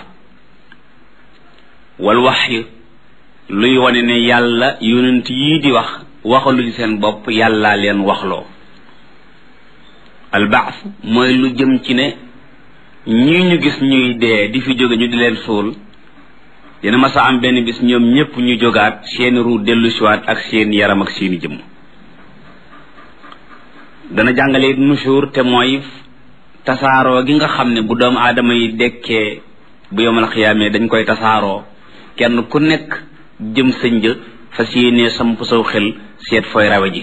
wal waxyi luy wane ne yàlla yonent yii di wax waxaluñ seen bopp yàllaa leen waxloo al baas mooy lu jëm ci ne ñii ñu gis ñuy dee di fi jóge ñu di leen suul dina masa am benn bis ñoom ñépp ñu jógaat seeni ru dellu siwaat ak seen yaram ak seeni jëmm dana jàngale nusuur te mooy tasaaroo gi nga xam ne bu doomu aadama yi dekkee bu yomal xiyaamee dañ koy tasaaroo kenn ku nekk jëm sa një fas yéenee samp saw xel seet fooy rawe ji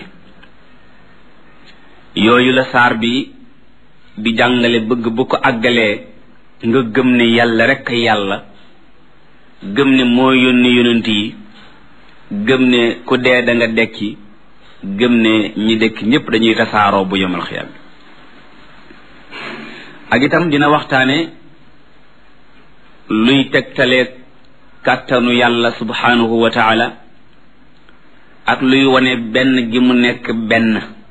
yooyu la saar bi di jàngale bëgg bu ko àggalee nga gëm ne yàlla rekk yàlla gëm ne moo yónni yonent yi gëm ne ku dee da nga dekki gëm ne ñi dekki ñépp dañuy tasaaroo bu yomal xiyaam ak itam dina waxtaane luy tegtalee kàttanu yàlla subhanahu wa taala ak luy wane benn gi mu nekk benn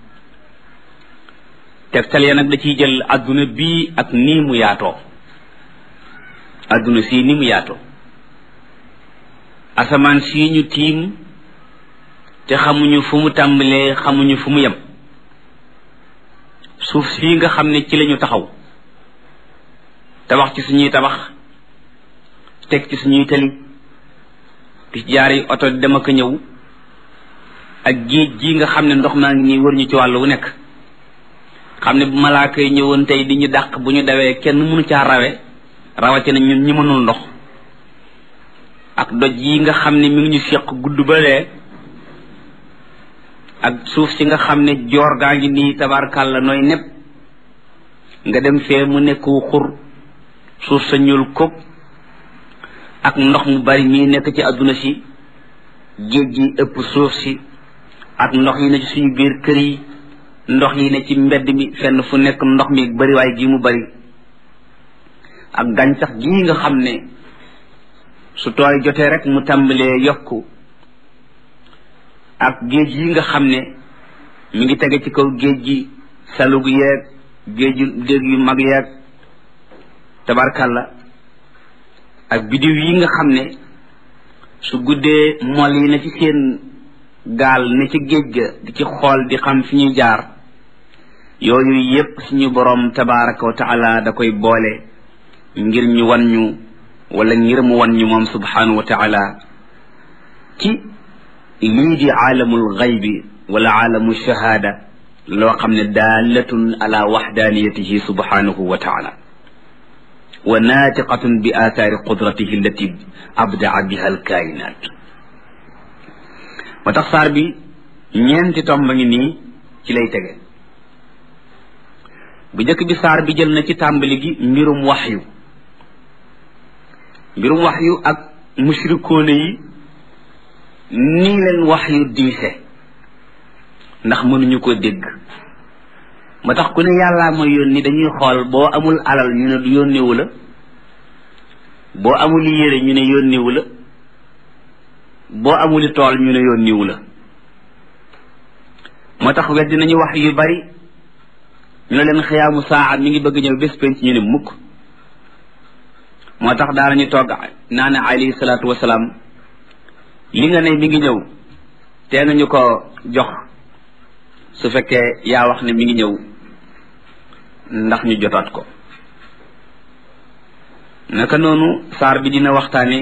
tegtalee nag da ciy jël adduna bii ak nii mu yaatoo adduna sii ni mu yaatoo asamaan sii ñu tiim te xamuñu fu mu tàmbalee xamuñu fu mu yem suuf sii nga xam ne ci lañu taxaw tabax ci suñuy tabax teg ci suñuy tali di jaar yi oto dem ak ñëw ak géej gi nga xam ne ndox maa ngi nii wër ñu ci wàll wu nekk xam ne bu malaaka yi ñëwoon tey di ñu dàq bu ñu dawee kenn mënu caa rawe rawatina ñun ñi mënul ndox ak doj yi nga xam ne mi ngi ñu seq gudd ba lee ak suuf si nga xam ne joor gaa ngi nii tabarkàlla nooy nepp nga dem fee mu nekk wu xur suuf sa ñuul kóob ak ndox mu bari mii nekk ci àdduna si géej gi ëpp suuf si ak ndox yi ne ci suñu biir kër yi ndox yi ne ci mbedd mi fenn fu nekk ndox mi bari waaye gi mu bari ak gàncax gii nga xam ne su tooy jotee rek mu tàmbalee yokku ak géej yi nga xam ne mi ngi tege ci kaw géej gi salug yeeg géej yu géej yu mag yeeg tabarkalla ak bidiw yi nga xam ne su guddee mol yi ne ci seen gaal ne ci géej ga di ci xool di xam fi ñuy jaar yooyu yépp suñu boroom tabaraka wa taala da koy boole ngir ñu wan ñu wala ngir mu wan ñu moom subhanahu wa taala ci lii di aalamul xaybi wala aalamu shahaada loo xam ne daalatun ala waxdaaniyatihi subhanahu wa taala wa naatiqatun bi aathaari qudratihi allati abdaa biha alkaayinaat moo tax saar bi ñeenti tomba ngi nii ci lay tege bu njëkk bi saar bi jël na ci tàmbali gi mbirum waxyu mbirum waxyu ak mushrikoone yi nii leen waxyu diise ndax mënuñu ko dégg moo tax ku ne yàllaa ma yónni dañuy xool boo amul alal ñu ne yónniwu la boo amul yére ñu ne yónniwu la boo amuli tool ñu ne yónniwu la moo tax weddi nañu wax yu bari ñu ne leen xiyaamu saa mi ngi bëgg ñëw bés penc ñu ne mukk moo tax daanañu toog naa ne alayhi salaatu wasalaam li nga ne mi ngi ñëw tee nga ñu ko jox su fekkee yaa wax ne mi ngi ñëw ndax ñu jotaat ko naka noonu saar bi dina waxtaane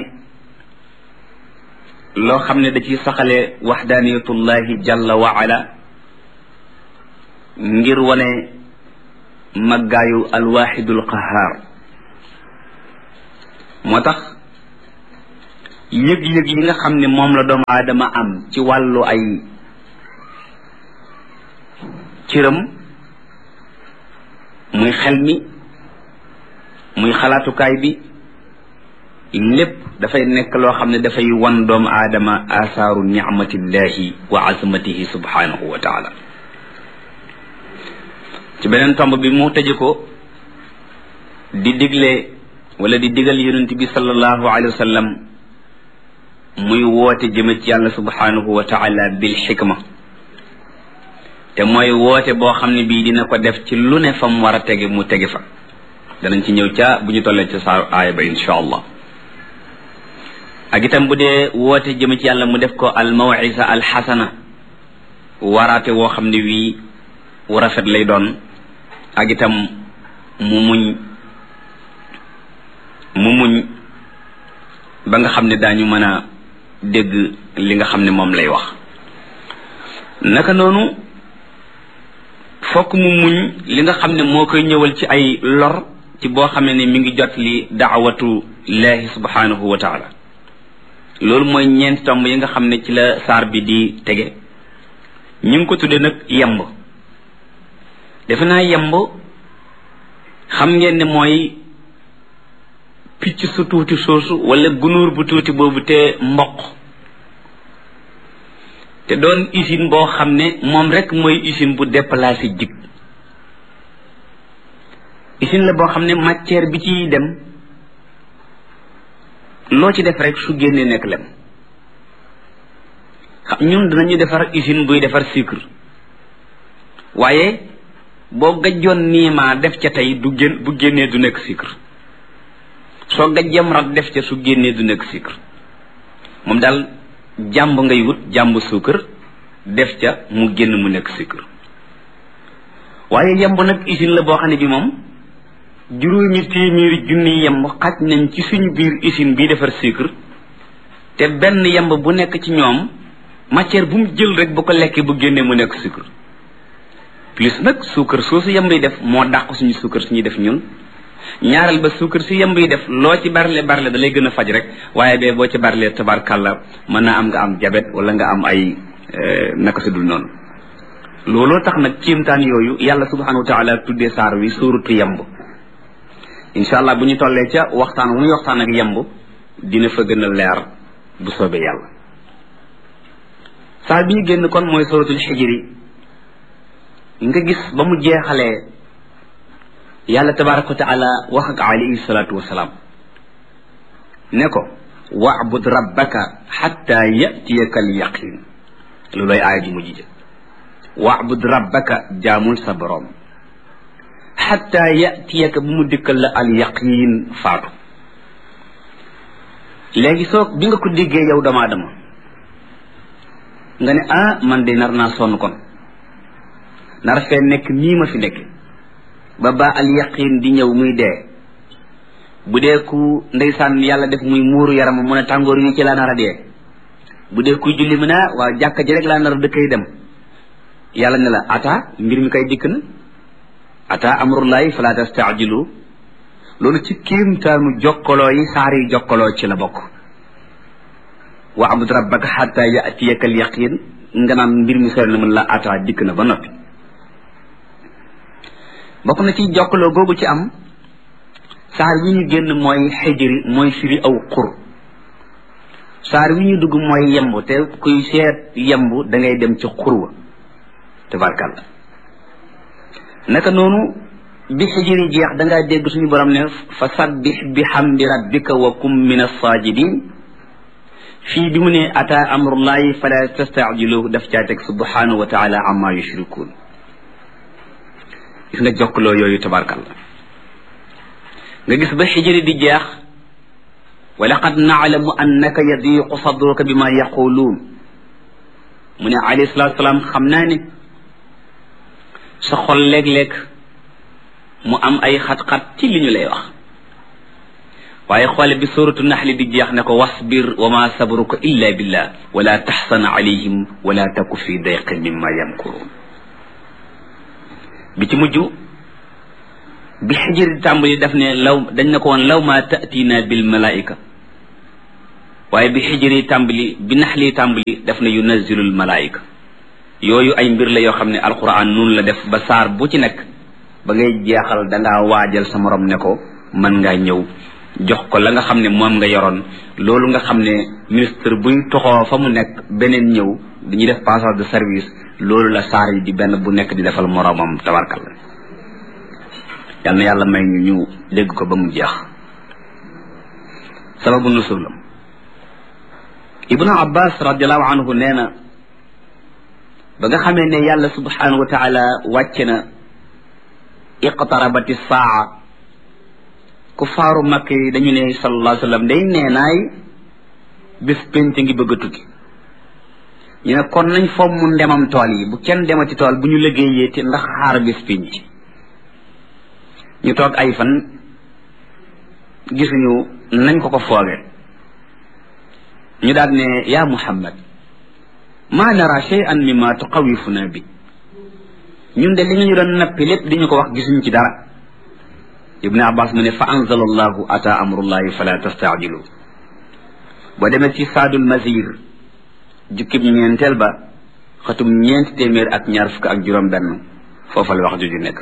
loo xam ne da ciy saxale waxdaaniyatullahi jalla wa ala ngir wane maggaayu alwaxidul qahaar moo tax yëg-yëg yi nga xam ne moom la doomu aadama am ci wàllu ay cëram muy xel mi muy xalaatukaay bi lépp dafay nekk loo xam ne dafay wan doomu aadama asaaru nicmatillahi wa azmatihi subhanahu wa taala ci beneen tomb bi mu tëje ko di digle wala di digal yonent bi sallallahu alayhi wa sallam muy woote jëme ci yàlla subhanahu wa taala bil xikma te mooy woote boo xam ne bii dina ko def ci lu ne fa mu war a tege mu tege fa danañ ci ñëw ca bu ñu tollee ca saa aaya ba insha allah ak itam bu dee woote jëme ci yàlla mu def ko al mawisa al xasana waraate woo xam ne wii wu rafet lay doon ak itam mu muñ mu muñ ba nga xam ne daañu mën a dégg li nga xam ne moom lay wax naka noonu fokk mu muñ li nga xam ne moo koy ñëwal ci ay lor ci boo xam ne mi ngi jot li daawatu laahi subhanahu wa taala loolu mooy ñeenti tomb yi nga xam ne ci la saar bi di tege ñu ngi ko tudde nag yemb defe naa yemb xam ngeen ne mooy picc su tuuti soosu wala gunóor bu tuuti boobu te mboq te doon usine boo xam ne moom rek mooy usine bu déplacé jig usine la boo xam ne matière bi ciy dem loo ci def rek su génnee nekk lem xam ñun dinañu defar usine buy defar sucre waaye boo gajjoon niimaa def ca tey du génn bu génnee du nekk sucre soo gajjam rat def ca su génnee du nekk sucre moom daal jàmb ngay wut jàmb suukar def ca mu génn mu nekk sucre waaye yemb nag usine la boo xam ne bi moom juróomi téeméeri junni yemb xaj nañ ci suñu biir usine bii defar sucre te benn yemb bu nekk ci ñoom matière bu mu jël rek bu ko lekkee bu génnee mu nekk sucre plus nag suukar soosu yemb yi def moo dàq suñu suukar suñuy def ñun ñaareel ba suukar si yemb yi def loo ci barle barle da lay gën a faj rek waaye bee boo ci barlee tabarkàlla mën naa am nga am jabet wala nga am ay naka su dul noonu looloo tax nag kéemtaan yooyu yàlla subhanahu wa taala tuddee saar wi suuratu yemb incha allah bu ñu tollee ca waxtaan wu ñuy waxtaan ak yemb dina fa gën a leer bu soobee yàlla saar bi ñu génn kon mooy suuratul xijri nga gis ba mu jeexalee yàlla tabaraka wa taala wax ak alayhi salaatu wasalaam ne ko wa'bud rabbaka xatta yatiyaka al yaqin looloy aaya ji mujj jë wa'bud rabbaka jaamul sa borom xatta yatiyaka bu mu dikkal la al yaqin faatu léegi soo bi nga ko déggee yow dama dama nga ne ah man de nar naa sonn kon nar fee nekk nii ma fi nekk ba ba al yaqin di ñëw muy dee bu dee ku ndeysaan yàlla def muy muuru yaram mu ne tàngoor yi ci laa nar a dee bu dee kuy julli mu ne waaw jàkka ji rek laa nar a dëkkay dem yàlla ne la ata mbir mi kay dikk na ata amrullahi fala tastaajilu loolu ci kéemtaanu jokkaloo yi saar yi jokkaloo ci la bokk wa abud rabbaka xatta yatiyaka al yaqin nga naan mbir mi sori na mën la ata dikk na ba noppi bokk na ci jokkaloo googu ci am saar wi ñu génn mooy xijri mooy firi aw xur saar wi ñu dugg mooy yemb te kuy seet yemb da ngay dem ci xur wa tabarkàlla naka noonu bi xijri jeex da ngaa dégg suñu borom ne fa sabbih bi hamdi rabbika wa kum min as-sajidin fii bi mu ne ata amrullahi fala tastaajiluhu daf caa teg subhanahu wa taala amma yushrikun gis nga jokkaloo yooyu tabarkàlla nga gis ba xijri di jeex wa laqad naalamu annaka yadiqu sadruka bima yaquluun mu ne alayhi salatu salaam xam naa ne sa xol léeg-léeg mu am ay xat-xat ci li ñu lay wax waaye xoole bi suratu naxli di jeex ne ko wasbir wa ma sabruka illa billah wala taxsan alayhim wala taku fi dayqin mimma yamkurun bi ci mujj bi xijri tàmbali daf ne law dañ ne ko woon law ma tatina bil malaika waaye bi xijri tàmbali bi naxli tàmbali daf ne yunazzilul malaika yooyu ay mbir la yoo xam ne alquran noonu la def ba saar bu ci nekk ba ngay jeexal dangaa waajal sa morom ne ko mën ngaa ñëw jox ko la nga xam ne moom nga yoroon loolu nga xam ne ministre buy toxoo fa mu nekk beneen ñëw dañuy def passage de service loolu la saar yi di benn bu nekk di defal moromam tabarkal yal na yàlla may ñu ñu dégg ko ba mu jeex sababu nusulam ibnu abbas radiallahu anhu nee na ba nga xamee ne yàlla subhanahu wa taala wàcce na iqtarabati saa ku faaru makk yi dañu ne sallallahu alayhi wa sallam day nee naay bés pénc ngi bëgg a tukki ñu ne kon nañ fomm mu ndemam tool yi bu kenn demati tool bu ñu liggéeyee te ndax xaar bés pénc ñu toog ay fan gisuñu nañ ko ko fooge ñu daal ne yaa muhammad ma nara shay'an mimma tuqawifuna bi ñun de li nga ñu doon nappi lépp di ñu ko wax gisuñu ci dara ibn abbas mu ne fa anzala allahu ata amrullahi fala tastaajilu boo demee ci saadul masir jukkib ñeenteel ba xatum ñeenti téeméer ak ñaar fukk ak juróom benn foofa la wax juju nekk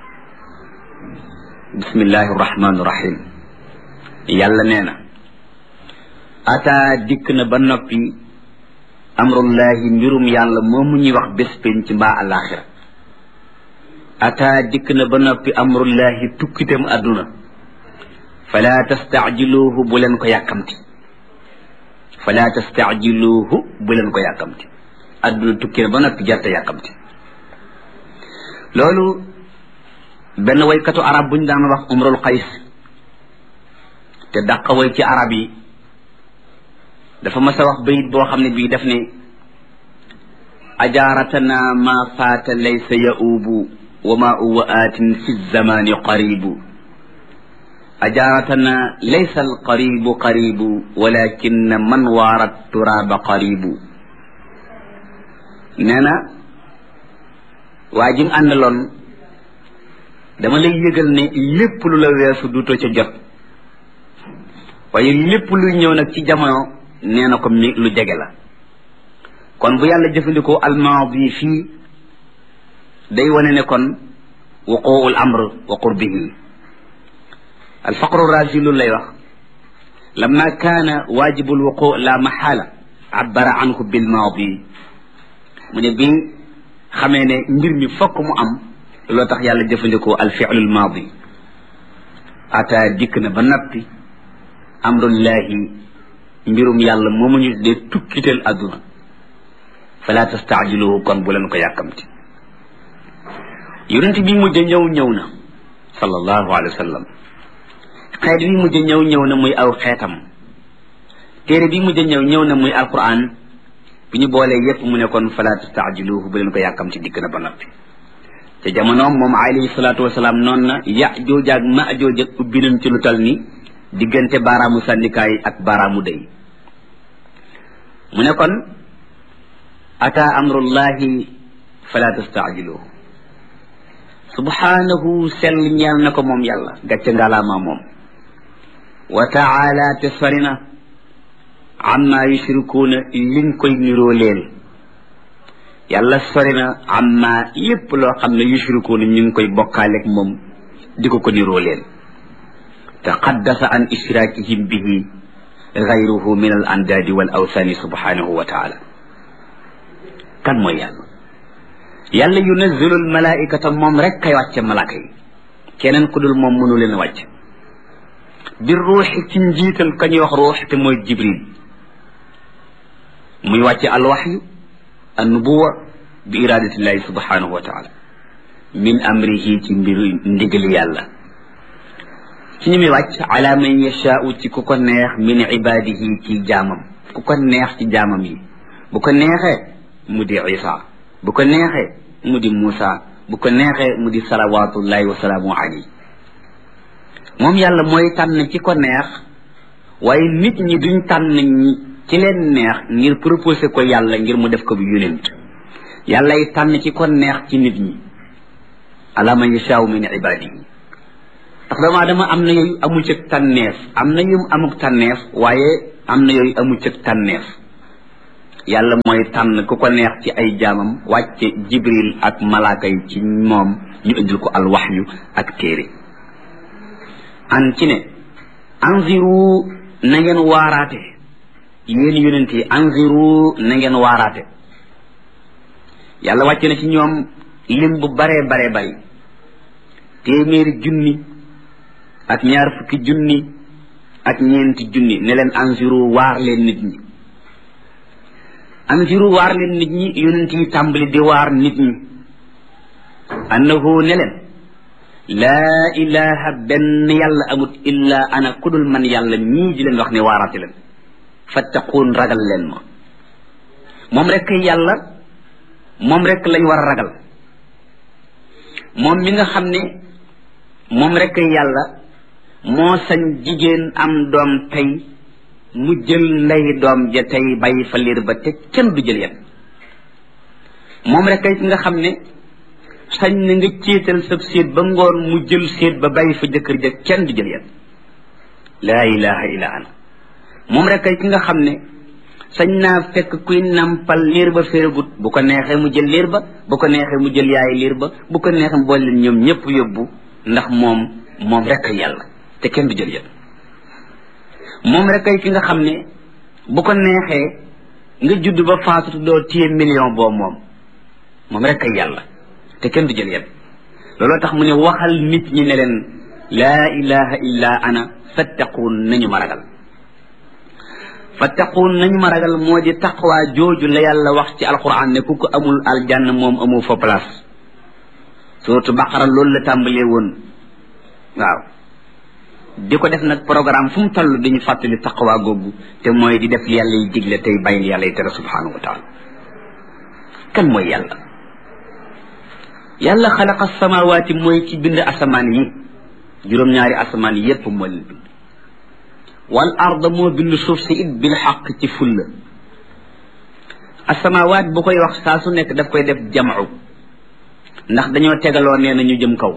bismillahi rahmani rahim yàlla nee na ata dikk na ba noppi amrullahi mbirum yàlla moomu ñuy wax bés penc mbaa alaxira ata dikk na ba noppi amrullahi tukkitam adduna fala tastaajiluhu bu leen ko yàkkamti fala tastaajiluhu bu leen ko yàkkamti adduna tukki na ba noppi jarta yàkkamti loolu benn waykatu arab buñ daan wax umrul qays te dàq way ci arab yi dafa mas a wax bayit boo xam ne bii daf ne ajaaratana ma faata laysa yaubu wa ma uwa aatin fi zamani qaribu ajaaratana laysa alqaribu qaribu walakin man waarat turaba qaribu nee na waa jim àndaloon dama lay yëgal ne lépp lu la weesu duutoo ca jot waaye lépp luy ñëw nag ci jamono nee na ko mi lu jege la kon bu yàlla jëfandikoo almaadi fii day wane ne kon wuquu al amr wa qurbihi alfaqru razi lu lay wax lamma kaana waajibu alwuqu la maxaala abbara anhu bilmaadi mu ne bi xamee ne mbir mi fokk mu am loolu tax yàlla jëfandikoo alfi'lu almaadi ata dikk na ba nappi amrullahi mbirum yàlla moomu ñu dee tukkiteel adduna fala tastaajiluhu kon bu leen ko yàkkamti yonent bi mujj ñëw ñëw na sallallahu alayhi wa sallam xeet bi mujj ñëw ñëw na muy aw xeetam téere bi mujj ñëw ñëw na muy alquran bi ñu boolee yépp mu ne kon fala tastaajiluhu bu leen ko yàkkamti dikk na ba noppi te jamonoom moom alayhi salaatu wasalaam noonu na Yaajuuj ak Maajuuj ubbi nañ ci lu tal ni diggante baaraamu sànnikaay ak baaraamu day mu ne kon ata amrullahi fala tastaajiluhu subhanahu sell ñeel na ko moom yàlla gàcce ngalaama moom wa taala te sori na amma yushrikuuna liñ koy niroo leel yàlla sori na amma lépp loo xam ne yushrikuuna ñu ngi koy bokkaaleeg moom di ko ko niroo leel taqaddasa an ishrakihim bihi gayruhu min al andaadi wal awthani subhanahu wa taala kan mooy yàlla yàlla yunazzilu al malaikata moom rek kay wàcce malaaka yi keneen ku dul moom mënu leen wàcc bi ruuxi ci njiital ka ñuy wax ruux te mooy jibril muy wàcce al waxyu an nubuwa bi iradatillahi subhanahu wa taala min amrihi ci mbiru ndigali yàlla ci ñu muy wàcc ala man yashaau ci ku ko neex min ibadihi ci jaamam ku ko neex ci jaamam yi bu ko neexee mu di isa bu ko neexee mu di Muusa bu ko neexee mu di salawatullahi wa salaamu alayhi moom yàlla mooy tànn ci ko neex waaye nit ñi duñ tànn ñi ci leen neex ngir proposé ko yàlla ngir mu def ko bu yonent yàlla yi tànn ci ko neex ci nit ñi ala man yashaau min ibadihi ndax doomu aadama am na yooyu amu ci tànneef am na yum amuk tànneef waaye am na yooyu amu ci tànneef yàlla mooy tànn ku ko neex ci ay jaamam wàcce jibril ak malaaka yi ci moom ñu indil ko al waxyu ak téere an ci ne anziru na ngeen waaraate yéen yonent yi anziru na ngeen waaraate yàlla wàcce na ci ñoom lim bu baree baree bari téeméeri junni ak ñaar fukki junni ak ñeenti junni ne leen anziru waar leen nit ñi anziru waar leen nit ñi yonent yi tàmbali di waar nit ñi annahu ne leen laa ilaha benn yàlla amut illa ana kudul man yàlla ñii di leen wax ne waaraate leen fattaquun ragal leen ma moom rek yàlla moom rek lañ war a ragal moom mi nga xam ne moom rek yàlla moo sañ jigéen am doom tey mu jël ndey doom ja tey bàyyi fa liir ba te kenn du jël yet moom rek ki nga xam ne sañ na nga céetal sab séet ba ngoon mu jël séet ba bàyyi fa jëkkër ja kenn du jël yet laa ilaha illa ana moom rek ki nga xam ne sañ naa fekk kuy nampal liir ba féeragut bu ko neexee mu jël liir ba bu ko neexee mu jël yaay liir ba bu ko neexee mu boole leen ñoom ñëpp yóbbu ndax moom moom rek yàlla te kenn du jël yet moom rek ki nga xam ne bu ko neexee nga judd ba faatutu doo téye million boo moom moom rek yàlla te kenn du jël yet looloo tax mu ne waxal nit ñi ne leen laa ilaha illa ana fattaquun nañu ma ragal fattaquun nañu ma ragal moo di taqwa jooju la yàlla wax ci alquran ne ku ko amul aljanna moom amoo fa place surtout baqara loolu la tàmbalee woon waaw di ko def nag programme fu mu toll dañu fàttali taqwa googu te mooy di def li yàlla yi digle tey bàyyi yàlla yi tere subhanahu wa taala kan mooy yàlla yàlla xalaqa samawaati mooy ci bind asamaan yi juróom-ñaari asamaan yi yépp moo leen bind wal arda moo bind suuf si it bil xaq ci fulla asamawaat bu koy wax saa su nekk daf koy def jamcu ndax dañoo tegaloo nee na ñu jëm kaw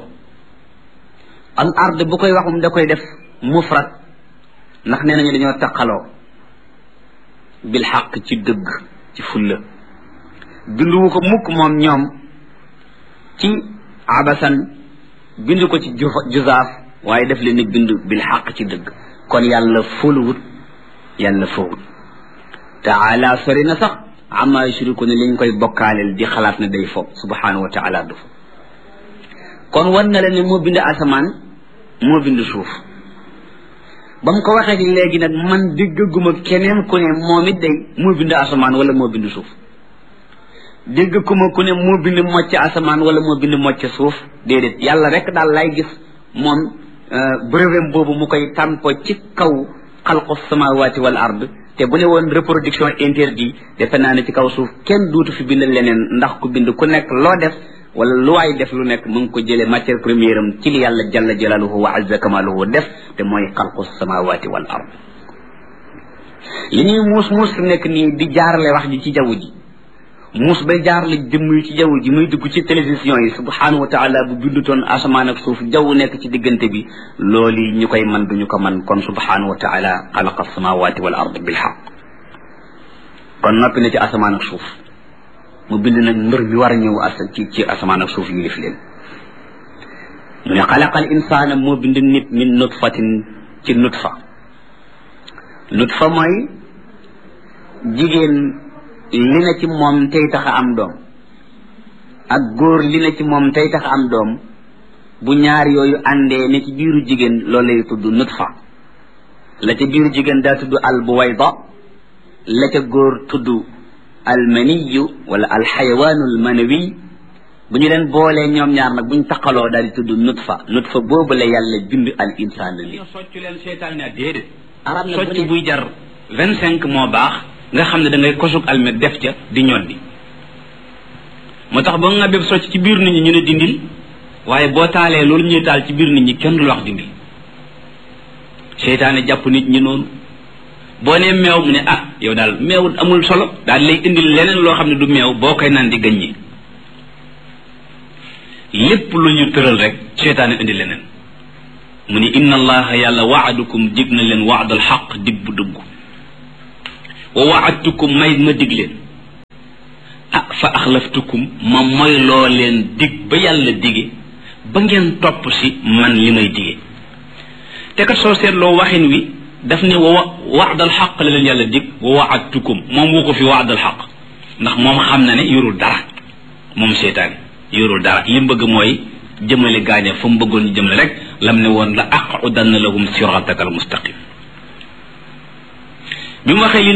al ard bu koy waxum da koy def mufrad ndax nee nañu dañoo taqaloo bil xaq ci dëgg ci fulla binduwu ko mukk moom ñoom ci abasan bind ko ci juzaaf waaye def leen ni bind bil xaq ci dëgg kon yàlla fóoluwut yàlla fowut taala sori na sax amma yushriku ne liñ koy bokkaaleel di xalaat ne day fo subhanahu wa taala du fo kon wan na la ne moo bind asamaan moo bind suuf ba mu ko waxee léegi nag man déggaguma keneen ku ne moom it day moo bind asamaan wala moo bind suuf déggaguma ku ne moo bind mocc asamaan wala moo bind mocc suuf déedéet yàlla rek daal lay gis moom brevet boobu mu koy tàmpo ci kaw xalqu samawati wal ard te bu ne woon reproduction interdit defe naa ne ci kaw suuf kenn duutu fi bind leneen ndax ku bind ku nekk loo def wala lu waay def lu nekk mu ngi ko jëlee matière première am ci li yàlla jalla jalaluhu wa azza kamaluhu def te mooy xalqu samawati wal ard li ñuy muus muus fi nekk nii di jaarale wax ji ci jaww ji muus bay jaarale jëmm yi ci jaww ji muy dugg ci télévision yi subhanahu wa taala bu bindutoon asamaan ak suuf jaww nekk ci diggante bi loolu ñu koy man duñu ko man kon subhanahu wa taala xalaqa samawati wal ard bil haqq kon noppi na ci asamaan ak suuf mu bind nag mbir mi war a ñëw as ci ci asamaan ak suuf yi def leen mu ne xalaqal insaana moo bind nit min nutfatin ci nutfa nutfa mooy jigéen li na ci moom tey tax a am doom ak góor li na ci moom tey tax a am doom bu ñaar yooyu àndee ne ci biiru jigéen loolu lay tudd nutfa la ca biiru jigéen daa tudd al buwayda la ca góor tudd al maniyu wala al xayawaanul manawi bu ñu leen boolee ñoom ñaar nag bu ñu taqaloo daal di tudd nutfa nutfa boobu la yàlla bind al insaan li soccu leen seetaan ne déedéet arab na socc buy jar vingt cinq moo baax nga xam ne da ngay kosug almet def ca di ñoddi moo tax ba nga béb socc ci biir nit ñi ñu ne dindil waaye boo taalee loolu ñuy taal ci biir nit ñi kenn du wax dindil seytaane jàpp nit ñi noonu boo nee meew mu ne ah yow daal meew amul solo daal lay indil leneen loo xam ne du meew boo koy naan di gaññi lépp lu ñu tëral rek seytaane indi leneen mu ni inna allaha yàlla waadukum dig na leen waadal xaq dig bu dugg wa waadtukum may ma dig leen ah fa axlaftukum ma mooy loo leen dig ba yàlla dige ba ngeen topp si man li may dige te kat soo seetloo waxin wi daf ne wa waadal xaq la leen yàlla dig wa waadtukum moom woo ko fi waadal xaq ndax moom xam na ne yorul dara moom seytaane yorul dara li mu bëgg mooy jëmale gaañe fa mu bëggoon ñu jëmale rek lam ne woon la aqudanna lahum siraataka al mustaqim bi mu waxee